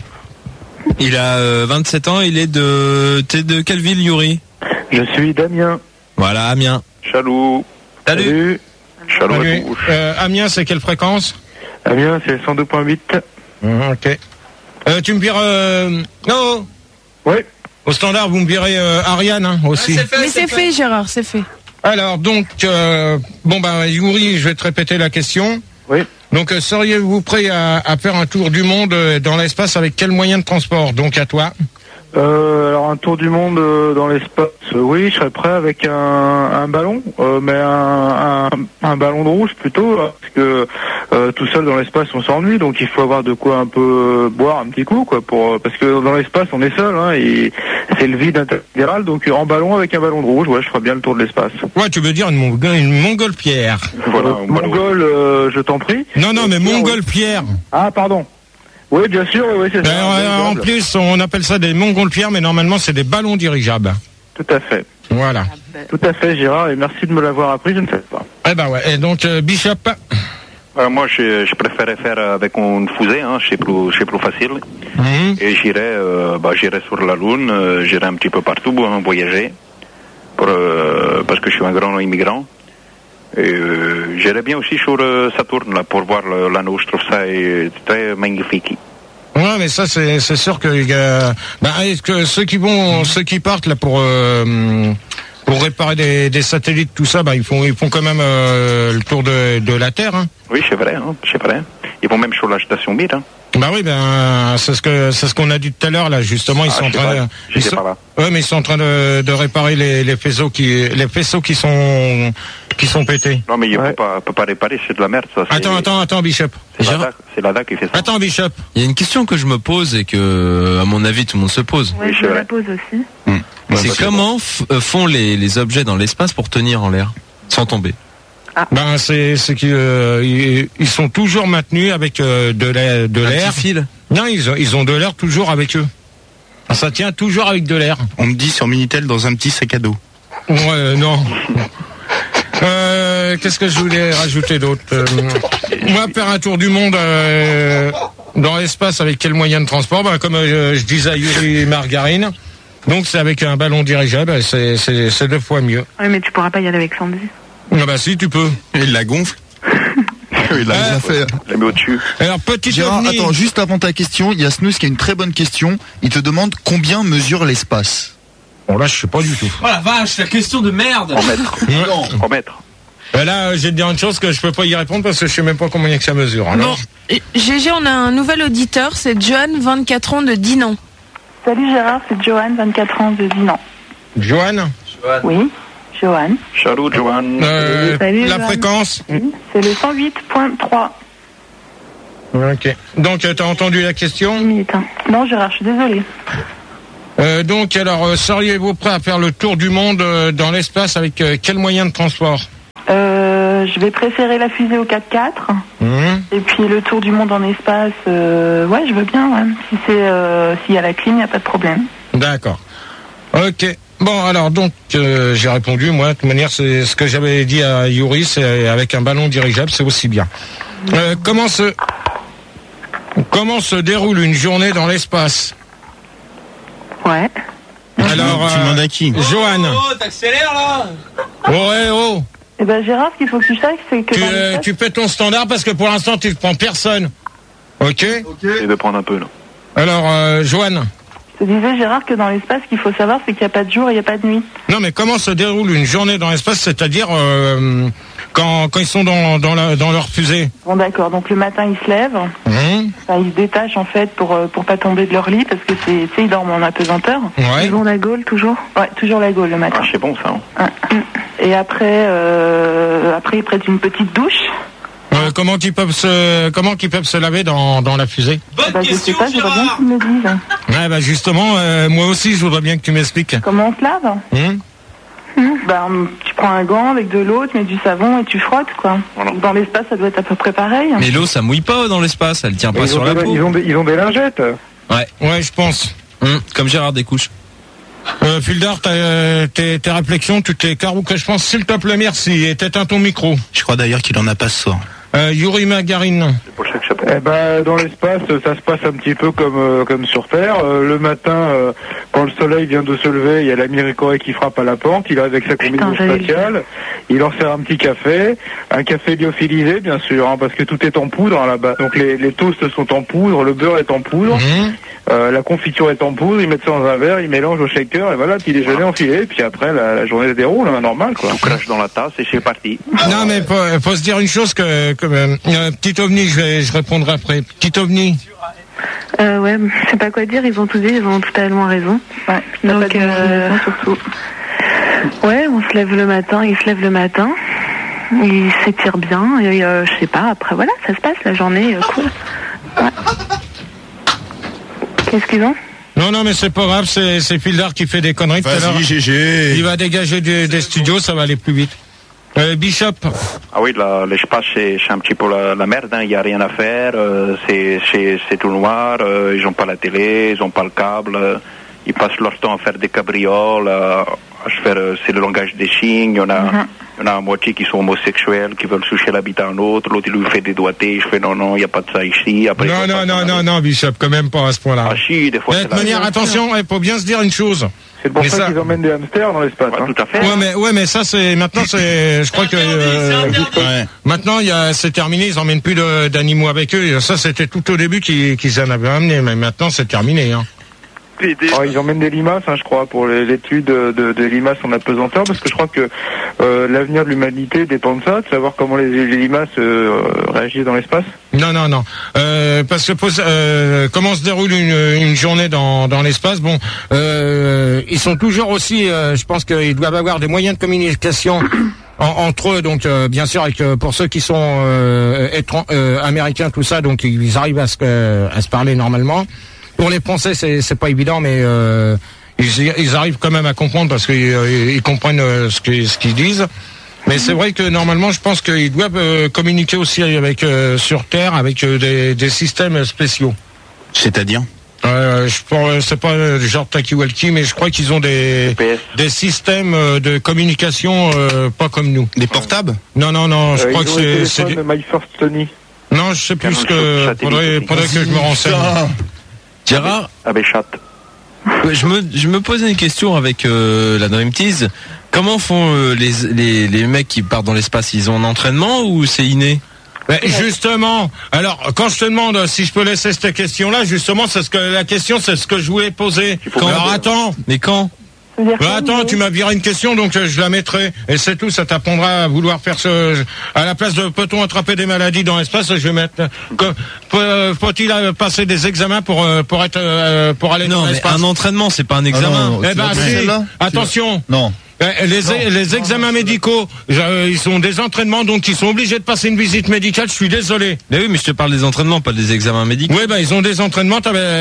Il a euh, vingt-sept ans, il est de... T'es de quelle ville, Yuri? Je suis Damien. Voilà, Amiens. Chalou. Salut. Chalou à Salut. tous. Euh, Amiens, c'est quelle fréquence? Damien, c'est cent deux point huit. Mmh, ok. Euh, tu me vires... Euh... Non. Oui. Au standard, vous me virez euh, Ariane hein, aussi. Mais c'est fait, Gérard, c'est fait. Alors, donc, euh, bon, ben, Yuri, je vais te répéter la question. Oui. Donc, euh, seriez-vous prêt à, à faire un tour du monde euh, dans l'espace avec quel moyen de transport? Donc, à toi. Euh, alors un tour du monde euh, dans l'espace, euh, oui, je serais prêt avec un, un ballon, euh, mais un, un, un ballon de rouge plutôt, hein, parce que euh, tout seul dans l'espace on s'ennuie, donc il faut avoir de quoi un peu euh, boire un petit coup, quoi, pour parce que dans l'espace on est seul, hein, et c'est le vide intégral, donc en ballon avec un ballon de rouge, ouais, je ferais bien le tour de l'espace. Ouais, tu veux dire une, Mongole, une montgolfière. Voilà, Euh, Mongol, euh, je t'en prie. Non, non, mais Oui. montgolfière. Ah, pardon. Oui, bien sûr, oui, oui, c'est ça. Euh, en plus, on appelle ça des montgolfières, mais normalement, c'est des ballons dirigeables. Tout à fait. Voilà. Tout à fait, Gérard, et merci de me l'avoir appris, je ne sais pas. Eh ben ouais. Et donc, euh, Bishop. Euh, moi, je, je préférais faire avec une fusée, hein, c'est plus, c'est plus facile. Mhm. Et j'irai, euh, bah, j'irai sur la Lune, euh, j'irai un petit peu partout, hein, voyager, pour, euh, parce que je suis un grand immigrant. Et euh, j'irai bien aussi sur euh, Saturne, là, pour voir le- l'anneau. Je trouve ça euh, très magnifique. Ouais, mais ça, c'est, c'est sûr que, euh, bah, est-ce que ceux qui vont, ceux qui partent là pour euh, pour réparer des, des satellites, tout ça, bah, ils font, ils font quand même euh, le tour de, de la Terre. Hein. Oui, c'est vrai, hein, c'est vrai. Ils vont même sur la station Mir. Hein. Bah oui, ben c'est ce que c'est ce qu'on a dit tout à l'heure là. Justement, ils Ah, sont en je sais train, pas, de, j'étais ils sont, pas là. ouais, mais ils sont en train de, de réparer les, les faisceaux qui, les faisceaux qui sont qui sont pétés. Non, mais il ne Ouais. peut pas, peut pas réparer, c'est de la merde, ça. c'est- Attends, attends, attends, Bishop. C'est Gérard- l'A D A, c'est l'A D A qui fait ça. Attends, Bishop. Il y a une question que je me pose et que, à mon avis, tout le monde se pose. Ouais, Oui, je c'est me vrai. la pose aussi. C'est comment f- euh, font les, les objets dans l'espace pour tenir en l'air sans tomber? Ben c'est c'est qu'ils euh, ils, ils sont toujours maintenus avec euh, de l'air, de Un l'air. petit fil. Non, ils ont ils ont de l'air toujours avec eux. Ça tient toujours avec de l'air. On me dit sur Minitel dans un petit sac à dos. Ouais, euh, non. Euh, qu'est-ce que je voulais rajouter d'autre euh, Moi, faire un tour du monde euh, dans l'espace avec quel moyen de transport ben, comme euh, je disais à Yuri Margarine, donc c'est avec un ballon dirigeable, c'est, c'est, c'est deux fois mieux. Oui, mais tu pourras pas y aller avec Sandy. Ah bah si, tu peux. Il la gonfle. Il l'a déjà fait. Je la mets au-dessus. Alors, petit Gérard, ovni. attends, juste avant ta question, il y a Snooze qui a une très bonne question. Il te demande combien mesure l'espace. Bon, là, je sais pas du tout. Oh la vache, la question de merde! En mètres. Ouais. En mètres. Ben là, euh, j'ai te dire une chose que je peux pas y répondre parce que je sais même pas combien il y a que ça mesure. Alors. Bon, G G, on a un nouvel auditeur, c'est Johan, vingt-quatre ans de Dinan. Salut Gérard, c'est Johan, vingt-quatre ans de Dinan. Johan. Oui, Johan. Salut Johan. Euh, Salut, la Johan. fréquence. C'est le cent huit point trois. Ok. Donc, euh, t'as entendu la question? Non, Gérard, je suis désolée. Euh, donc, alors, euh, seriez-vous prêt à faire le tour du monde euh, dans l'espace avec euh, quel moyen de transport? Euh, je vais préférer la fusée au quatre-quatre. Mmh. Et puis le tour du monde en espace, euh, ouais, je veux bien, ouais. Si c'est, euh, s'il y a la clim, il n'y a pas de problème. D'accord. Ok. Bon, alors, donc, euh, j'ai répondu, moi, de toute manière, c'est ce que j'avais dit à Yuri, c'est avec un ballon dirigeable, c'est aussi bien. Euh, comment se... Comment se déroule une journée dans l'espace? Ouais. Alors, Tu demandes à qui? Johan. Oh, t'accélères là. Oh, ouais, oh. Eh ben Gérard, ce qu'il faut que tu saches, c'est que Tu, dans euh, l'espace- tu fais ton standard parce que pour l'instant, tu ne prends personne. Ok? Et de prendre un peu, là. Alors, euh, Johan. Je te disais, Gérard, que dans l'espace, ce qu'il faut savoir, c'est qu'il n'y a pas de jour et il n'y a pas de nuit. Non, mais comment se déroule une journée dans l'espace, c'est-à-dire euh, quand, quand ils sont dans, dans, la, dans leur fusée? Bon, d'accord. Donc le matin, ils se lèvent. Mmh. Enfin, ils se détachent, en fait, pour euh, pour pas tomber de leur lit, parce que c'est, tu sais, ils dorment en apesanteur. Ouais. Ils ont la gaule, toujours. Ouais, toujours la gaule le matin. Ah, c'est bon ça. Hein. Et après, euh, après, ils prennent une petite douche. Euh, comment qu'ils peuvent se comment qu'ils peuvent se laver dans, dans la fusée? Bah, je sais pas, je voudrais bien qu'ils me le disent. Ouais, bah justement, euh, moi aussi, je voudrais bien que tu m'expliques. Comment on se lave? Hum Hum, Bah, hum, tu prends un gant avec de l'eau, tu mets du savon et tu frottes, quoi. Dans l'espace, ça doit être à peu près pareil. Mais l'eau, ça mouille pas dans l'espace, elle tient pas Ils sur ont, la des, peau. ils, ont des, ils ont des lingettes. Ouais. Ouais, je pense. Hum, comme Gérard des couches. Euh, Fildar, t'as, euh, tes, tes réflexions, tu t'écartes ou que je pense, s'il te plaît, merci. Et t'éteins ton micro. Je crois d'ailleurs qu'il en a pas ce soir. Euh, Yuri Magarine. Eh ben, dans l'espace, ça se passe un petit peu comme euh, comme sur Terre. Euh, le matin, euh, quand le soleil vient de se lever, il y a l'Amérique qui frappe à la porte. Il arrive avec sa combinaison spatiale. Il leur sert un petit café, un café lyophilisé, bien sûr, hein, parce que tout est en poudre hein, là-bas. Donc les, les toasts sont en poudre, le beurre est en poudre, Mmh. euh, la confiture est en poudre. Ils mettent ça dans un verre, ils mélangent au shaker et voilà, petit déjeuner enfilé. Puis après, la, la journée se déroule, hein, normal quoi. Tout crache dans la tasse et c'est parti. Non, mais faut, faut se dire une chose que, que euh, euh, petit ovni, je vais, je répondrai après. Petit ovni. Euh, ouais, je sais pas quoi dire, ils ont tout dit, ils ont totalement raison. Ouais, donc, euh, surtout. Ouais, on se lève le matin, ils se lèvent le matin, ils s'étirent bien, et euh, je sais pas, après voilà, ça se passe, la journée, euh, cool. Ouais. Qu'est-ce qu'ils ont? Non, non, mais c'est pas grave, c'est, c'est Fildar qui fait des conneries tout à l'heure. Vas-y, G G. Il va dégager des, des studios, ça va aller plus vite. Euh, Bishop. Ah oui, la- l'espace c'est c'est un petit peu la, la merde, il hein. n'y a rien à faire, euh, c'est c'est c'est tout noir, euh, ils ont pas la télé, ils ont pas le câble, euh, ils passent leur temps à faire des cabrioles, à, à se faire, euh, c'est le langage des signes, il y en a, Mhm. il y en a à moitié qui sont homosexuels, qui veulent soucher l'habitat à un autre, l'autre il lui fait des doigtés, je fais non non, il n'y a pas de ça ici. Après, Non, non, non, non, non, Bishop, quand même pas à ce point-là. Ah si, des fois De c'est toute la- manière, attention, il faut bien se dire une chose. C'est pour Mais ça, ça- qu'ils emmènent des hamsters dans l'espace. hein. Tout à fait. Ouais, mais, ouais, mais ça, c'est, maintenant, c'est, je crois que, euh, Ouais. maintenant, il y a, c'est terminé, ils emmènent plus de- d'animaux avec eux. Ça, c'était tout au début qu'ils, qu'ils en avaient amené, mais maintenant, c'est terminé, hein. Oh, ils emmènent des limaces, hein, je crois, pour les- l'étude de, de, des limaces en apesanteur, parce que je crois que euh, l'avenir de l'humanité dépend de ça, de savoir comment les, les limaces euh, réagissent dans l'espace. Non, non, non. Euh, parce que pose- euh, comment se déroule une, une journée dans, dans l'espace? Bon, euh, ils sont toujours aussi. Euh, je pense qu'ils doivent avoir des moyens de communication en- entre eux. Donc, euh, bien sûr, avec euh, pour ceux qui sont euh, étran- euh, américains, tout ça, donc ils arrivent à se, euh, à se parler normalement. Pour les Français, c'est c'est pas évident, mais euh, ils, ils arrivent quand même à comprendre parce qu'ils euh, ils comprennent euh, ce qu'ils ce qu'ils disent. Mais c'est vrai que normalement, je pense qu'ils doivent euh, communiquer aussi avec euh, sur Terre avec euh, des, des systèmes spéciaux. C'est-à-dire Euh, je pense, c'est pas euh, genre talkie-walkie, mais je crois qu'ils ont des des systèmes euh, de communication euh, pas comme nous. Des portables? Non, non, non. Je Euh, crois ils que ont le c'est c'est téléphone du- My First Sony. non, je sais plus ce que Satellite faudrait aussi. faudrait que je me renseigne. Gérard, Ah ben chat. ouais, je me, je me posais une question avec euh, la Dream Tease. Comment font euh, les, les, les mecs qui partent dans l'espace? Ils ont un entraînement ou c'est inné? Ben, justement, alors quand je te demande si je peux laisser cette question-là, justement, c'est ce que la question, c'est ce que je voulais poser. Quand Alors attends, Mais quand? Bah, attends, tu m'as viré une question, donc euh, je la mettrai. Et c'est tout, ça t'apprendra à vouloir faire ce... À la place de peut-on attraper des maladies dans l'espace, je vais mettre... Que, peut, faut-il euh, passer des examens pour, euh, pour, être, euh, pour aller non, dans mais l'espace? un entraînement, c'est pas un examen. Ah non, eh ben, si, attention. Non. Les, non, les examens non, médicaux, euh, ils sont des entraînements, donc ils sont obligés de passer une visite médicale. Je suis désolé. Mais oui, mais je te parle des entraînements, pas des examens médicaux. Oui, bah ils ont des entraînements.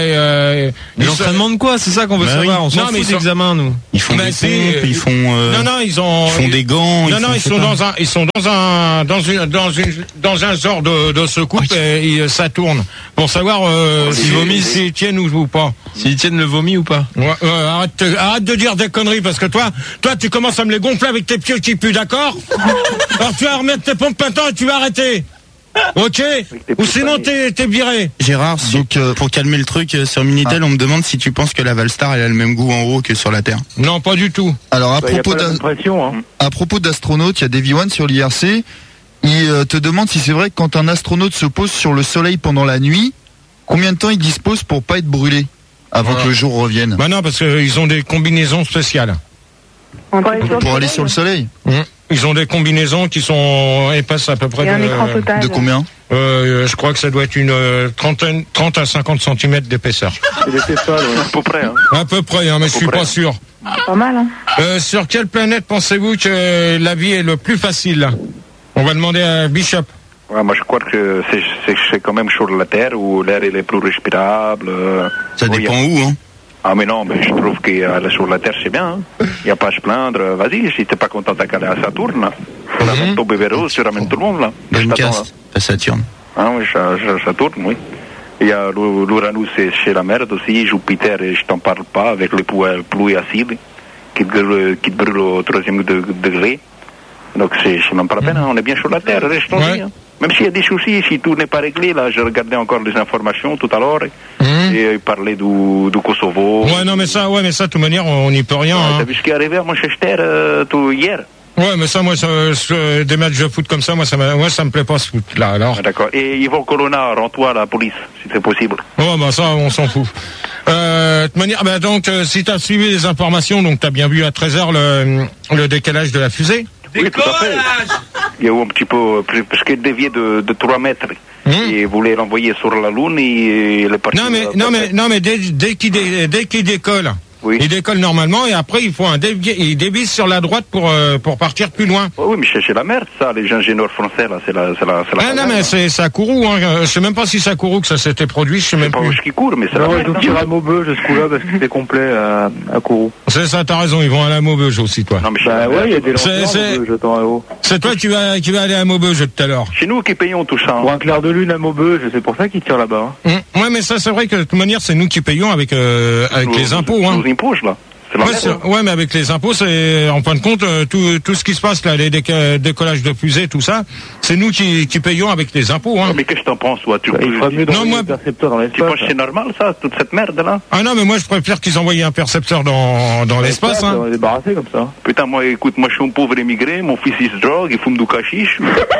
Euh, des entraînements sont... de quoi? C'est ça qu'on veut bah savoir. Oui. On s'en fout des examens, nous. Ils font des pompes, ils font. Euh, non, non, ils ont. Ils font des gants. Non, non, ils sont dans un, ils sont dans un, dans une, dans une, dans un genre de, de secoupe okay. et, et ça tourne pour savoir euh, s'ils vomissent, s'ils tiennent ou pas. S'ils tiennent le vomi ou pas. Ouais, euh, arrête, arrête de dire des conneries parce que toi, toi, tu commences à me les gonfler avec tes pieds qui puent, d'accord? Alors tu vas remettre tes pompes maintenant et tu vas arrêter. Ok? Ou sinon t'es, t'es viré. Gérard, donc euh, pour calmer le truc, euh, sur Minitel, ah. on me demande si tu penses que la Valstar elle a le même goût en haut que sur la Terre. Non, pas du tout. Alors à bah, propos d'a... hein. à propos d'astronautes, il y a Davy One sur l'I R C. Il euh, te demande si c'est vrai que quand un astronaute se pose sur le Soleil pendant la nuit, combien de temps il dispose pour pas être brûlé avant voilà. que le jour revienne? Bah non, parce qu'ils ont des combinaisons spéciales. Pour, pour aller sur le Soleil. Mmh. Ils ont des combinaisons qui sont épaisses à peu près de, euh, de combien euh, Je crois que ça doit être une euh, trentaine, trente à cinquante centimètres d'épaisseur. C'est d'épaisseur, ouais. À peu près. Hein. À peu près, hein, mais je suis près. pas sûr. Pas mal, hein. Euh, sur quelle planète pensez-vous que la vie est le plus facile? On va demander à Bishop. Ouais, moi je crois que c'est, c'est, c'est quand même sur la Terre où l'air est le plus respirable. Euh, ça dépend où, hein. Ah mais non, mais je trouve que euh, sur la Terre c'est bien. Il hein. n'y a pas à se plaindre. Vas-y, si t'es pas content d'aller à Saturne, là. Tu ramènes ton bébé rose, tu ramènes tout le monde là. Dreamcast, à Saturne. Ah oui, Saturne, oui. Il y a l'Uranus, c'est chez la merde aussi. Jupiter, je t'en parle pas, avec les pluies acides qui te brûlent, qui te brûlent au troisième degré. Donc c'est, c'est même pas la peine, hein. On est bien sur la Terre, restons-y. Ouais. Hein. Même s'il y a des soucis, si tout n'est pas réglé, là, je regardais encore les informations tout à l'heure, mmh. et il parlait du, du Kosovo. Ouais, non, mais ça, ouais, mais ça, de toute manière, on n'y peut rien. Ouais, hein. T'as vu ce qui est arrivé à Manchester euh, tout hier? Ouais, mais ça, moi, ça, ça, des matchs de foot comme ça, moi, ça, moi, ça me plaît pas ce foot, là, alors. Ah, d'accord. Et Yvon Colonna, rends-toi à la police, si c'est possible. Ouais, bah ça, on s'en fout. Euh, de toute manière, bah donc, euh, si t'as suivi les informations, donc t'as bien vu à treize heures le, le décalage de la fusée. Oui, tout à fait. Il y a eu un petit peu, parce qu'il déviait de, de trois mètres. Mmh. Et voulait l'envoyer sur la Lune et il est parti. Non, mais, non, mais, non, mais dès, dès qu'il dé, dès qu'il décolle, oui. il décolle normalement et après il faut un dévier, il dévisse sur la droite pour, euh, pour partir plus loin. Oh, oui, mais c'est, c'est la merde, ça, les ingénieurs français, là, c'est la, c'est la, c'est la. Ah, non, mais c'est, c'est à Kourou, hein. Je sais même pas si c'est à Kourou que ça s'était produit, je sais même pas plus. Je sais pas où qui court, mais c'est non, la merde. Ils ont tiré à Maubeuge, ce coup-là, parce que c'était complet à, à Kourou. C'est ça, t'as raison, ils vont aller à Maubeuge aussi, toi. Non, mais bah ouais, il y a des lanceurs c'est, à Maubeuge, attends, à haut. C'est toi qui vas, qui vas aller à Maubeuge tout à l'heure. C'est nous qui payons tout ça. Hein. Pour un clair de lune à Maubeuge, c'est pour ça qu'ils tirent là-bas. Hein. Mmh. Ouais, mais ça, c'est vrai que de toute manière, c'est nous qui payons avec, euh, avec nous, les impôts, hein. Nous impôts, là. Ouais, c'est, ouais, mais avec les impôts, c'est en fin de compte euh, tout, tout ce qui se passe là, les déca- décollages de fusées, tout ça, c'est nous qui, qui payons avec les impôts. Hein. Mais qu'est-ce que t'en penses, toi? Tu bah, il ferait mieux non, moi, percepteur dans l'espace. Tu penses que c'est normal, ça, toute cette merde là? Ah non, mais moi je préfère qu'ils envoient un percepteur dans, dans l'espace. Hein. On est débarrassé comme ça. Putain, moi, écoute, moi je suis un pauvre émigré, mon fils il se drogue, il fume du cachiche,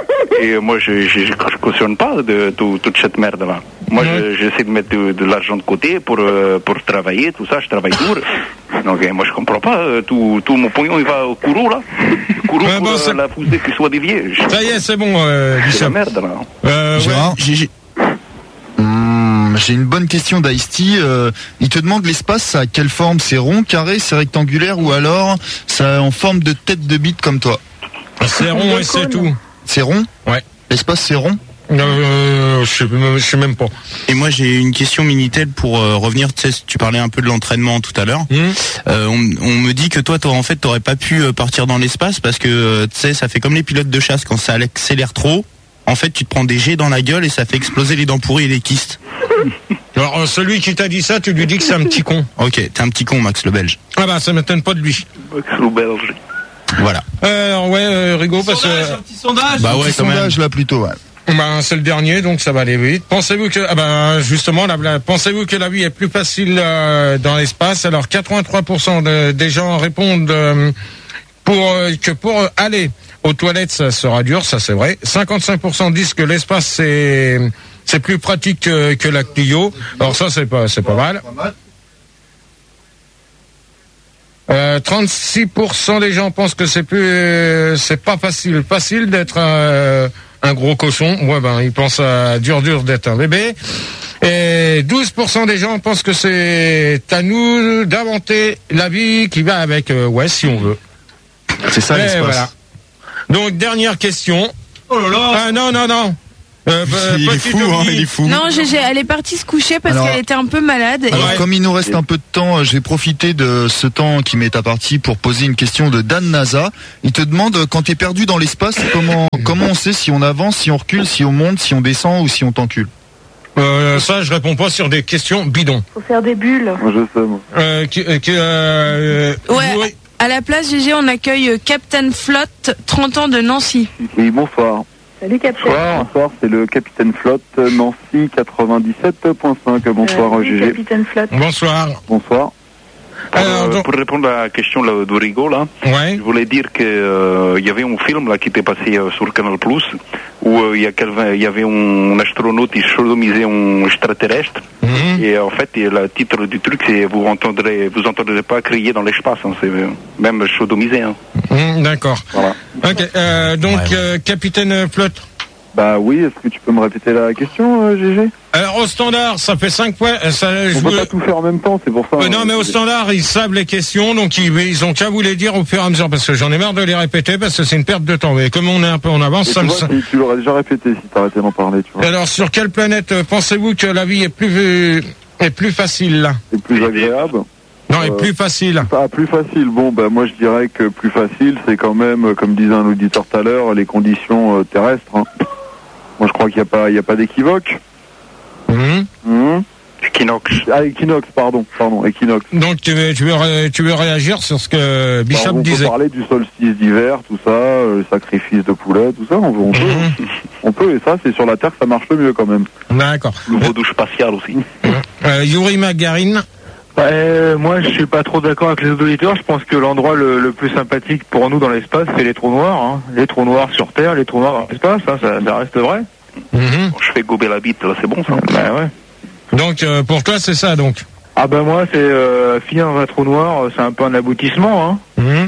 et moi je, je, je, je cautionne pas de tout, toute cette merde là. Moi, ouais. je, j'essaie de mettre de, de l'argent de côté pour, euh, pour travailler, tout ça, je travaille dur. Donc, euh, moi, je comprends pas, euh, tout, tout mon pognon, il va au Kourou, là. Kourou ouais, pour bon, euh, la fusée qui soit déviée. Je... Ça y est, c'est bon, euh, c'est la merde, là. Euh, Gérard, ouais. j'ai, j'ai... Hum, j'ai une bonne question d'Ice-T. Euh, il te demande l'espace, ça a quelle forme? C'est rond, carré, c'est rectangulaire ou alors ça a en forme de tête de bite comme toi? C'est rond et c'est tout. C'est rond? Ouais. L'espace, c'est rond? Euh, je sais, je sais même pas. Et moi j'ai une question Minitel pour euh, revenir. Tu sais, tu parlais un peu de l'entraînement tout à l'heure. Mmh. Euh, on, on me dit que toi, toi en fait, t'aurais pas pu euh, partir dans l'espace parce que euh, tu sais, ça fait comme les pilotes de chasse quand ça accélère trop. En fait, tu te prends des jets dans la gueule et ça fait exploser les dents pourries et les kystes. Alors celui qui t'a dit ça, tu lui dis que c'est un petit con. Ok, t'es un petit con, Max le Belge. Ah bah ça m'étonne pas de lui. Max le Belge. Voilà. Euh, ouais, euh, Rigaud, parce que. Un petit sondage. Bah ouais, un petit sondage là plutôt. Ouais. Ben, c'est le dernier, donc ça va aller vite. Pensez-vous que, ah ben, justement, la, la, pensez-vous que la vie est plus facile euh, dans l'espace? Alors, quatre-vingt-trois pour cent de, des gens répondent euh, pour euh, que pour aller aux toilettes, ça sera dur, ça c'est vrai. cinquante-cinq pour cent disent que l'espace c'est c'est plus pratique que, que la Clio. Alors ça, c'est pas c'est pas mal. Euh, trente-six pour cent des gens pensent que c'est plus, euh, c'est pas facile, facile d'être un, un gros cochon. Ouais, ben, ils pensent à dur, dur d'être un bébé. Et douze pour cent des gens pensent que c'est à nous d'inventer la vie qui va avec. Euh, ouais, si on veut. C'est ça, Et l'espace. voilà. Donc, dernière question. Oh là là. Ah, non, non, non. Euh, il est fou, hein, il est fou. Non, Gégé, elle est partie se coucher parce Alors- qu'elle était un peu malade. Alors, Et- comme il nous reste un peu de temps, je vais profiter de ce temps qui m'est imparti pour poser une question de Dan Naza. Il te demande, quand t'es perdu dans l'espace, comment, comment on sait si on avance, si on recule, si on monte, si on descend ou si on t'encule? Euh, ça, je réponds pas sur des questions bidons. Faut faire des bulles. Moi, je sais, moi. Euh, qui, euh, qui, euh, Ouais. oui. À la place, Gégé, on accueille euh, Captain Flotte, trente ans de Nancy. Oui, bonsoir. Salut, Captain. Bonsoir, bonsoir, c'est le capitaine Flotte, Nancy quatre-vingt-dix-sept virgule cinq. Bonsoir, Euh, Gégé. Capitaine Flotte. Bonsoir. Bonsoir. Alors, Euh, donc- pour répondre à la question là, de Rigaud, là, Ouais. je voulais dire que euh, il y avait un film là qui était passé euh, sur Canal Plus où euh, il y a quelqu'un- il y avait un astronaute qui sodomisait un extraterrestre Mhm. et euh, en fait et le titre du truc c'est vous entendrez vous entendrez pas crier dans l'espace, hein, c'est euh, même sodomisé. Hein. Mmh, d'accord. Voilà. Ok. Euh, donc, euh, capitaine Flotte. Bah oui, est-ce que tu peux me répéter la question, euh, Gégé? Alors, au standard, ça fait cinq points. euh, Ça, je On vous- peut pas tout faire en même temps, c'est pour ça. Euh, non, mais au standard, ils savent les questions, donc ils, ils ont qu'à vous les dire au fur et à mesure, parce que j'en ai marre de les répéter, parce que c'est une perte de temps. Mais comme on est un peu en avance, Et ça tu me... vois, si tu l'aurais déjà répété si t'arrêtais d'en parler, tu vois. Alors, sur quelle planète euh, pensez-vous que la vie est plus, euh, est plus facile, là? C'est plus agréable. Non, est Euh, plus facile. Ah, plus facile. Bon, bah moi je dirais que plus facile, c'est quand même, euh, comme disait un auditeur tout à l'heure, les conditions euh, terrestres. hein. Moi je crois qu'il n'y a pas, il y a pas d'équivoque. Mhm. Hum. Equinox. Ah, Equinox, pardon, pardon, Equinox. Donc, tu veux, tu, veux, ré- tu veux réagir sur ce que Bah, Bishop on disait? peut parler du solstice d'hiver, tout ça, euh, le sacrifice de poulet, tout ça, on, on peut. Mhm. On peut, et ça, c'est sur la Terre que ça marche le mieux quand même. D'accord. Le vaudou spatial aussi. Euh, Yuri Magarine. Euh, moi, je suis pas trop d'accord avec les auditeurs. Je pense que l'endroit le, le plus sympathique pour nous dans l'espace, c'est les trous noirs. Hein. Les trous noirs sur Terre, les trous noirs dans l'espace, hein, ça, ça reste vrai. Mhm. Je fais gober la bite, là, c'est bon ça. Bah ouais. Donc, euh, pour toi, c'est ça, donc. Ah ben moi, c'est euh, finir dans un trou noir, c'est un peu un aboutissement. Hein. Mhm.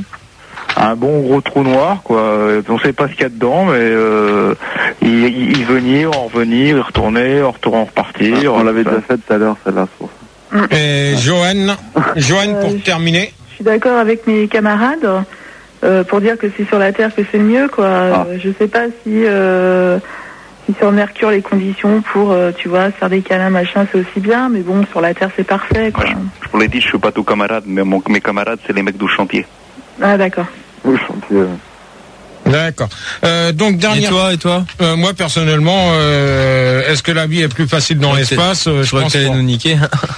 Un bon gros trou noir, quoi. Euh, On sait pas ce qu'il y a dedans, mais euh, y, y- y venir, en revenir, y retourner, en retourner, en repartir. On l'avait ça. déjà fait tout à l'heure, celle-là. c'est pour ça. Et Johan, Johan, Euh, pour je- terminer. Je suis d'accord avec mes camarades euh, pour dire que c'est sur la Terre que c'est le mieux, quoi. Ah. Euh, je sais pas si, euh, si sur Mercure les conditions pour, euh, tu vois, faire des câlins, machin, c'est aussi bien, mais bon, sur la Terre c'est parfait, quoi. Ouais, je vous l'ai dit, je suis pas tout camarade, mais mon- mes camarades, c'est les mecs du chantier. Ah d'accord. Oui, chantier. euh. D'accord. Euh, donc Et dernière. toi, et toi? Euh, moi personnellement, euh, est-ce que la vie est plus facile dans Ouais, l'espace? Euh, Je Je crois que pense t'allais pas. nous niquer.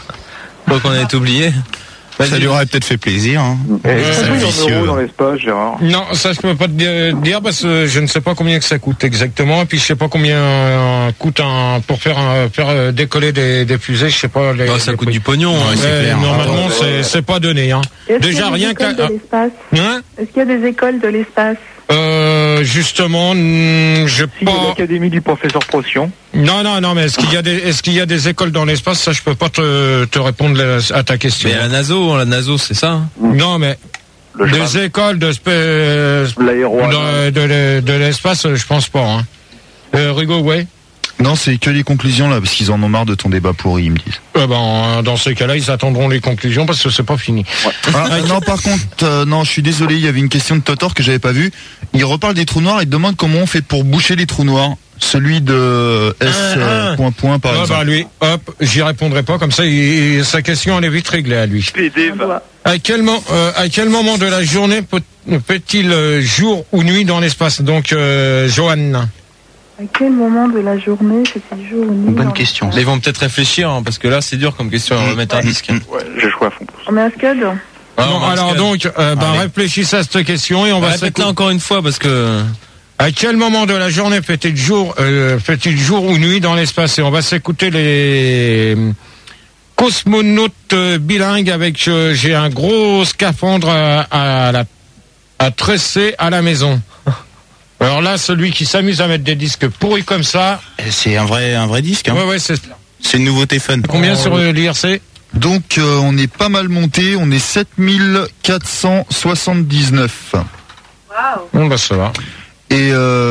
Je crois qu'on est oublié. Ça lui aurait peut-être fait plaisir. Hein. Et Ouais, c'est c'est combien vicieux. d'euros dans l'espace, Gérard? Non, ça je peux pas te di- dire parce que je ne sais pas combien que ça coûte exactement. Et puis je sais pas combien euh, coûte un pour faire un, faire euh, décoller des, des fusées. Je sais pas. Les, Bah, ça les coûte prix. du pognon. Ouais, hein. c'est Ouais, clair. normalement, Ah, ouais, c'est ouais. c'est pas donné. Hein. Est-ce Déjà qu'il y a des rien écoles qu'à. de l'espace Hein Est-ce qu'il y a des écoles de l'espace euh, justement, hmm, je Si, il y a pas. l'Académie du professeur Procyon. Non, non, non. Mais est-ce qu'il y a des est-ce qu'il y a des écoles dans l'espace? Ça, je peux pas te, te répondre à ta question. Mais la NATO, la NATO, c'est ça. hein. Non, mais Le cheval. des écoles de spé- L'aéro. de, de, de l'espace, je pense pas. Hein. Euh, Rigaud, ouais. Non, c'est que les conclusions là, parce qu'ils en ont marre de ton débat pourri, ils me disent. Euh, ben, dans ces cas-là, ils attendront les conclusions parce que c'est pas fini. Ah, euh, non, par contre, euh, non, je suis désolé, il y avait une question de Totor que j'avais pas vue. Il reparle des trous noirs et demande comment on fait pour boucher les trous noirs. Celui de S. euh, Ah, point point par Ah, exemple. bah, lui, hop, j'y répondrai pas comme ça. Il, sa question, elle est vite réglée à lui. Un doigt. À quel, mo- euh, à quel moment de la journée peut, peut-il euh, jour ou nuit dans l'espace? Donc, euh, Johan. À quel moment de la journée fait-il jour ou nuit Bonne dans question. l'espace Là, ils vont peut-être réfléchir, hein, parce que là, c'est dur comme question. On va mettre un disque. Ouais, j'ai joué à fond. On met un scud Ah, Bon, on va alors se- donc, euh, ben, Allez. réfléchissez à cette question et on va Répète-la s'écouter. encore une fois, parce que. À quel moment de la journée fait-il jour, euh, fait-il jour ou nuit dans l'espace? Et on va s'écouter les cosmonautes euh, bilingues avec euh, j'ai un gros scaphandre à, à, la, à tresser à la maison. Alors là, celui qui s'amuse à mettre des disques pourris comme ça, C'est un vrai, un vrai disque. Hein. ouais ouais, c'est C'est une nouveauté fun. combien sur euh, l'I R C? Donc euh, on est pas mal monté, on est sept mille quatre cent soixante-dix-neuf. Waouh. Bon bah ça va. Et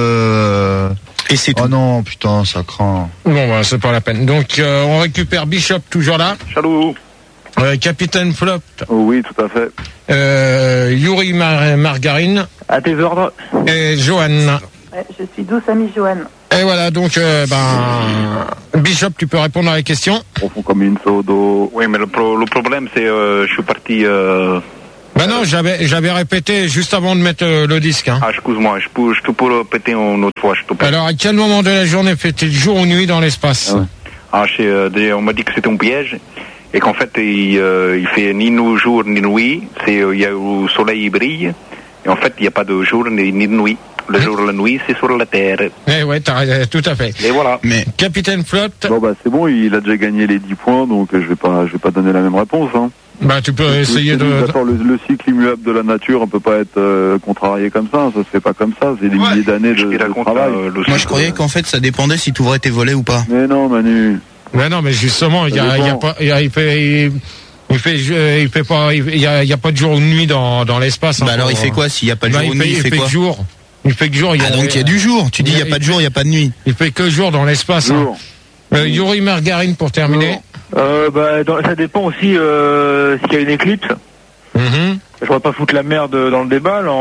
euh... Et c'est tout. Oh non, putain, ça craint. Bon bah c'est pas la peine. Donc euh, on récupère Bishop toujours là. Salut. Euh, Capitaine Flop. Oh oui, tout à fait. Euh, Yuri Mar- Margarine. À tes ordres. Et Johan. Ouais, je suis douce amie Joanne. Et voilà, donc, euh, ben, Bishop, tu peux répondre à la question. Profond comme une sodo. Oui, mais le, pro- le problème, c'est euh, je suis parti... Euh... Ben non, j'avais, j'avais répété juste avant de mettre euh, le disque. Hein. Ah, excuse-moi, je peux, je te peux répéter une autre fois, je te prie. Alors, à quel moment de la journée fait-il jour ou nuit dans l'espace? Ah ouais. Ah, je sais, euh, déjà, on m'a dit que c'était un piège, et qu'en fait, il, euh, il fait ni nous jour ni nuit, c'est, euh, il y a le soleil il brille, et en fait, il n'y a pas de jour ni, ni de nuit. Le jour et la nuit, c'est sur la Terre. Eh ouais, t'as raison, tout à fait. Et voilà. Mais Capitaine Flot, Bon bah c'est bon, il a déjà gagné les dix points, donc je vais pas, je vais pas donner la même réponse. Hein. bah tu peux essayer Le- de... D'accord, le, le cycle immuable de la nature, on peut pas être euh, contrarié comme ça. Ça se fait pas comme ça. C'est des Ouais. milliers d'années de, Je te de raconte, travail. euh, le moi je cycle, croyais qu'en fait ça dépendait si tu ouvrais tes volets ou pas. Mais non, Manu. Mais non, mais justement, il y a, Ça il y a dépend. pas, il y a, il fait, il, il fait, il fait pas, il y a, il y a pas de jour ou de nuit dans, dans l'espace. Bah hein, alors il pour- fait quoi s'il y a pas de Bah, jour ou il de fait, nuit, il il fait fait quoi? que jour. Il fait que jour. Il y a, Ah donc il y a du jour. Tu dis il y a il- pas de jour, il y a pas de nuit. Il fait que jour dans l'espace. Hein. Jour. Euh, Yuri Margarine pour terminer. Euh, bah, dans- ça dépend aussi euh, s'il y a une éclipse. Mhm. Je ne vais pas foutre la merde dans le débat là,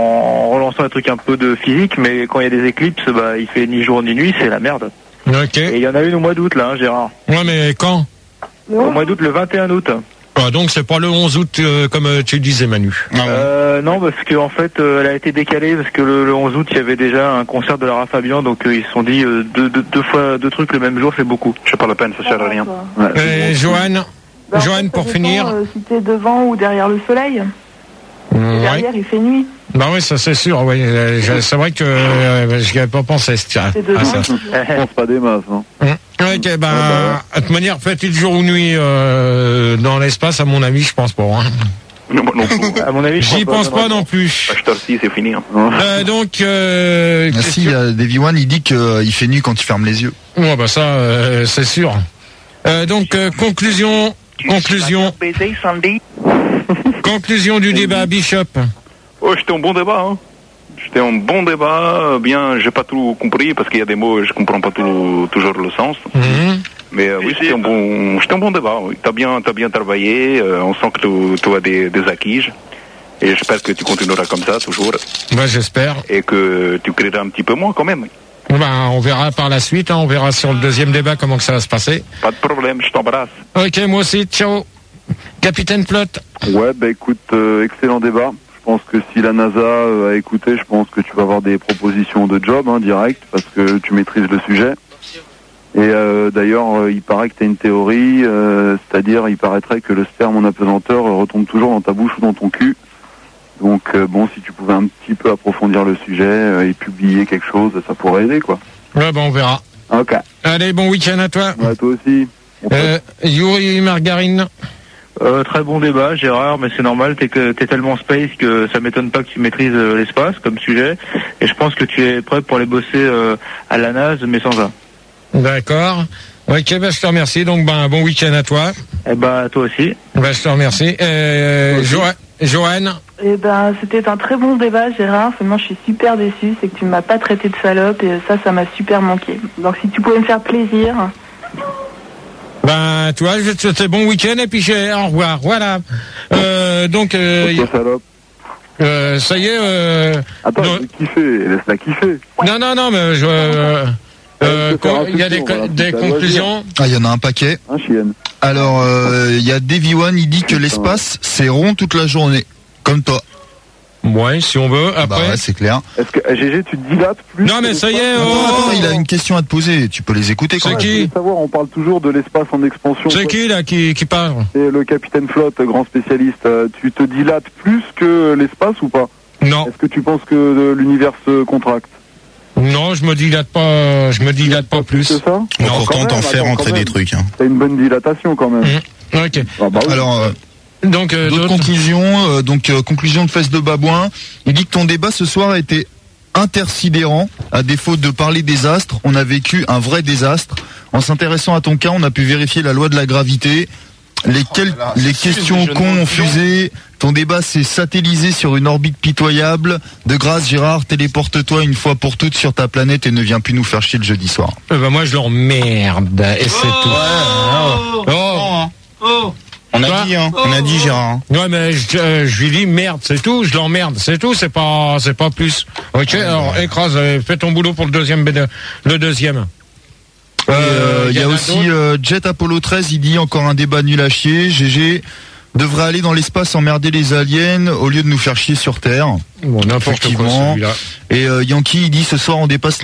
en relançant un truc un peu de physique, mais quand il y a des éclipses, bah, il fait ni jour ni nuit, c'est la merde. Ok. Et il y en a une au mois d'août là, hein, Gérard. Ouais, mais quand? Au mois d'août, le vingt et un août. Ah, donc c'est pas le onze août euh, comme euh, tu disais, Manu. Ah ouais. Euh, non, parce que en fait, euh, elle a été décalée parce que le, le onze août, il y avait déjà un concert de Lara Fabian, donc euh, ils se sont dit euh, deux, deux, deux fois deux trucs le même jour, c'est beaucoup. C'est pas la peine, ça sert à rien. Ouais, Et Johan, Bah, en Johan fait, ça pour dépend, finir. euh, si t'es devant ou derrière le soleil. Ouais. Derrière, il fait nuit. Bah oui, ça c'est sûr. Ouais. Euh, je- C'est vrai que euh, je n'y avais pas pensé. Tiens, C'est dedans. à ça. je pense pas des masses. Hein. Hum. Ok, bah, de toute manière, fait-il jour ou nuit euh, dans l'espace, à mon avis, je pense pas. Hein. Non, non plus. À mon avis, je J'y pense pas non plus. H-Torsi, c'est fini. Hein. Euh, donc, euh, Ah, si, il y a Davy One, il dit qu'il fait nuit quand tu fermes les yeux. ouais, bah ça, euh, c'est sûr. Euh, donc, euh, conclusion, conclusion, Baiser, Sandy. conclusion du débat, Bishop. Oh, c'était un bon débat, hein. C'était un bon débat. Bien, j'ai pas tout compris parce qu'il y a des mots, je comprends pas tout, toujours le sens. Mhm. Mais euh, oui, c'était un bon, c'était un bon débat. Oui. T'as bien, t'as bien travaillé. euh, on sent que tu, tu as des, des acquis. Et j'espère que tu continueras comme ça toujours Bah, j'espère. et que tu créeras un petit peu moins quand même. Bah, on verra par la suite. Hein, on verra sur le deuxième débat comment que ça va se passer. Pas de problème, je t'embrasse. Ok, moi aussi. Ciao, Capitaine Plot. Ouais, bah écoute, euh, excellent débat. Je pense que si la NASA euh, a écouté, je pense que tu vas avoir des propositions de job hein, direct parce que tu maîtrises le sujet. Et euh, d'ailleurs, euh, il paraît que tu as une théorie, euh, c'est-à-dire il paraîtrait que le sperme en apesanteur euh, retombe toujours dans ta bouche ou dans ton cul. Donc euh, bon, si tu pouvais un petit peu approfondir le sujet euh, et publier quelque chose, ça pourrait aider quoi. Ouais, bah, on verra. Ok. Allez, bon week-end à toi. Ouais, toi aussi. On Euh, Yuri Margarine. Euh, très bon débat, Gérard, mais c'est normal, t'es que t'es tellement space que ça m'étonne pas que tu maîtrises euh, l'espace comme sujet, et je pense que tu es prêt pour aller bosser euh, à la NASA, mais sans un. D'accord. Ok, bah, je te remercie. Donc, ben, bon week-end à toi. Eh bah, toi aussi. Bah, je te remercie. Euh, Jo- Joanne. Eh ben, c'était un très bon débat, Gérard. Seulement, je suis super déçue, c'est que tu m'as pas traité de salope et ça, ça m'a super manqué. Donc, si tu pouvais me faire plaisir. Ben, toi, je vais te souhaiter bon week-end et puis j'ai au revoir. Voilà. Euh, donc, euh, Ok, salope. euh, ça y est. Euh, Attends, non, je vais kiffer, laisse-la kiffer. non, non, non, mais je. Euh, euh, je peux faire con- un il y a des, tour, voilà, des c'est à conclusions. Ah, il y en a un paquet. Hein, chienne. Alors, euh, il y a Davy One, il dit que l'espace, c'est rond toute la journée. Comme toi. Ouais, si on veut. Après. Bah ouais, c'est clair. Est-ce que, G G, tu te dilates plus Non, mais que ça y est, l'espace oh, Attends, attends, il a oh. une question à te poser. Tu peux les écouter quand C'est même. qui Je voulais savoir, on parle toujours de l'espace en expansion. C'est qui là qui, qui parle? Et le capitaine Flotte, grand spécialiste, euh, tu te dilates plus que l'espace ou pas? Non, Est-ce que tu penses que euh, l'univers se contracte? non, je me dilate pas, je me dilate pas plus. C'est ça? Bon, Non, pourtant quand t'en même, fais attends, rentrer quand des même. trucs. Hein. T'as une bonne dilatation quand même. Mmh. Ok. Ah bah oui. Alors, euh, Donc, euh, d'autres d'autres- conclusions. euh, donc, euh, conclusion de Fesse de Babouin. Il dit que ton débat ce soir a été intersidérant. À défaut de parler des astres, on a vécu un vrai désastre. En s'intéressant à ton cas, on a pu vérifier la loi de la gravité. Les, quel- là là, les c'est questions le cons jeune ont homme. fusé. Ton débat s'est satellisé sur une orbite pitoyable. De grâce, Gérard, téléporte-toi une fois pour toutes sur ta planète et ne viens plus nous faire chier le jeudi soir. Eh ben moi je l'emmerde et c'est tout. Oh, Oh. oh. On a Quoi dit, hein. On a dit, Gérard. hein. Ouais mais je, euh, je lui dis merde, c'est tout, je l'emmerde, c'est tout, c'est pas c'est pas plus. Ok, alors écrase, euh, fais ton boulot pour le deuxième B deux, le deuxième. Il euh, y, y a en a aussi d'autres euh, Jet Apollo treize, il dit encore un débat nul à chier. G G devrait aller dans l'espace emmerder les aliens au lieu de nous faire chier sur Terre. Bon, n'importe quoi Effectivement. celui-là. Et euh, Yankee, il dit ce soir on dépasse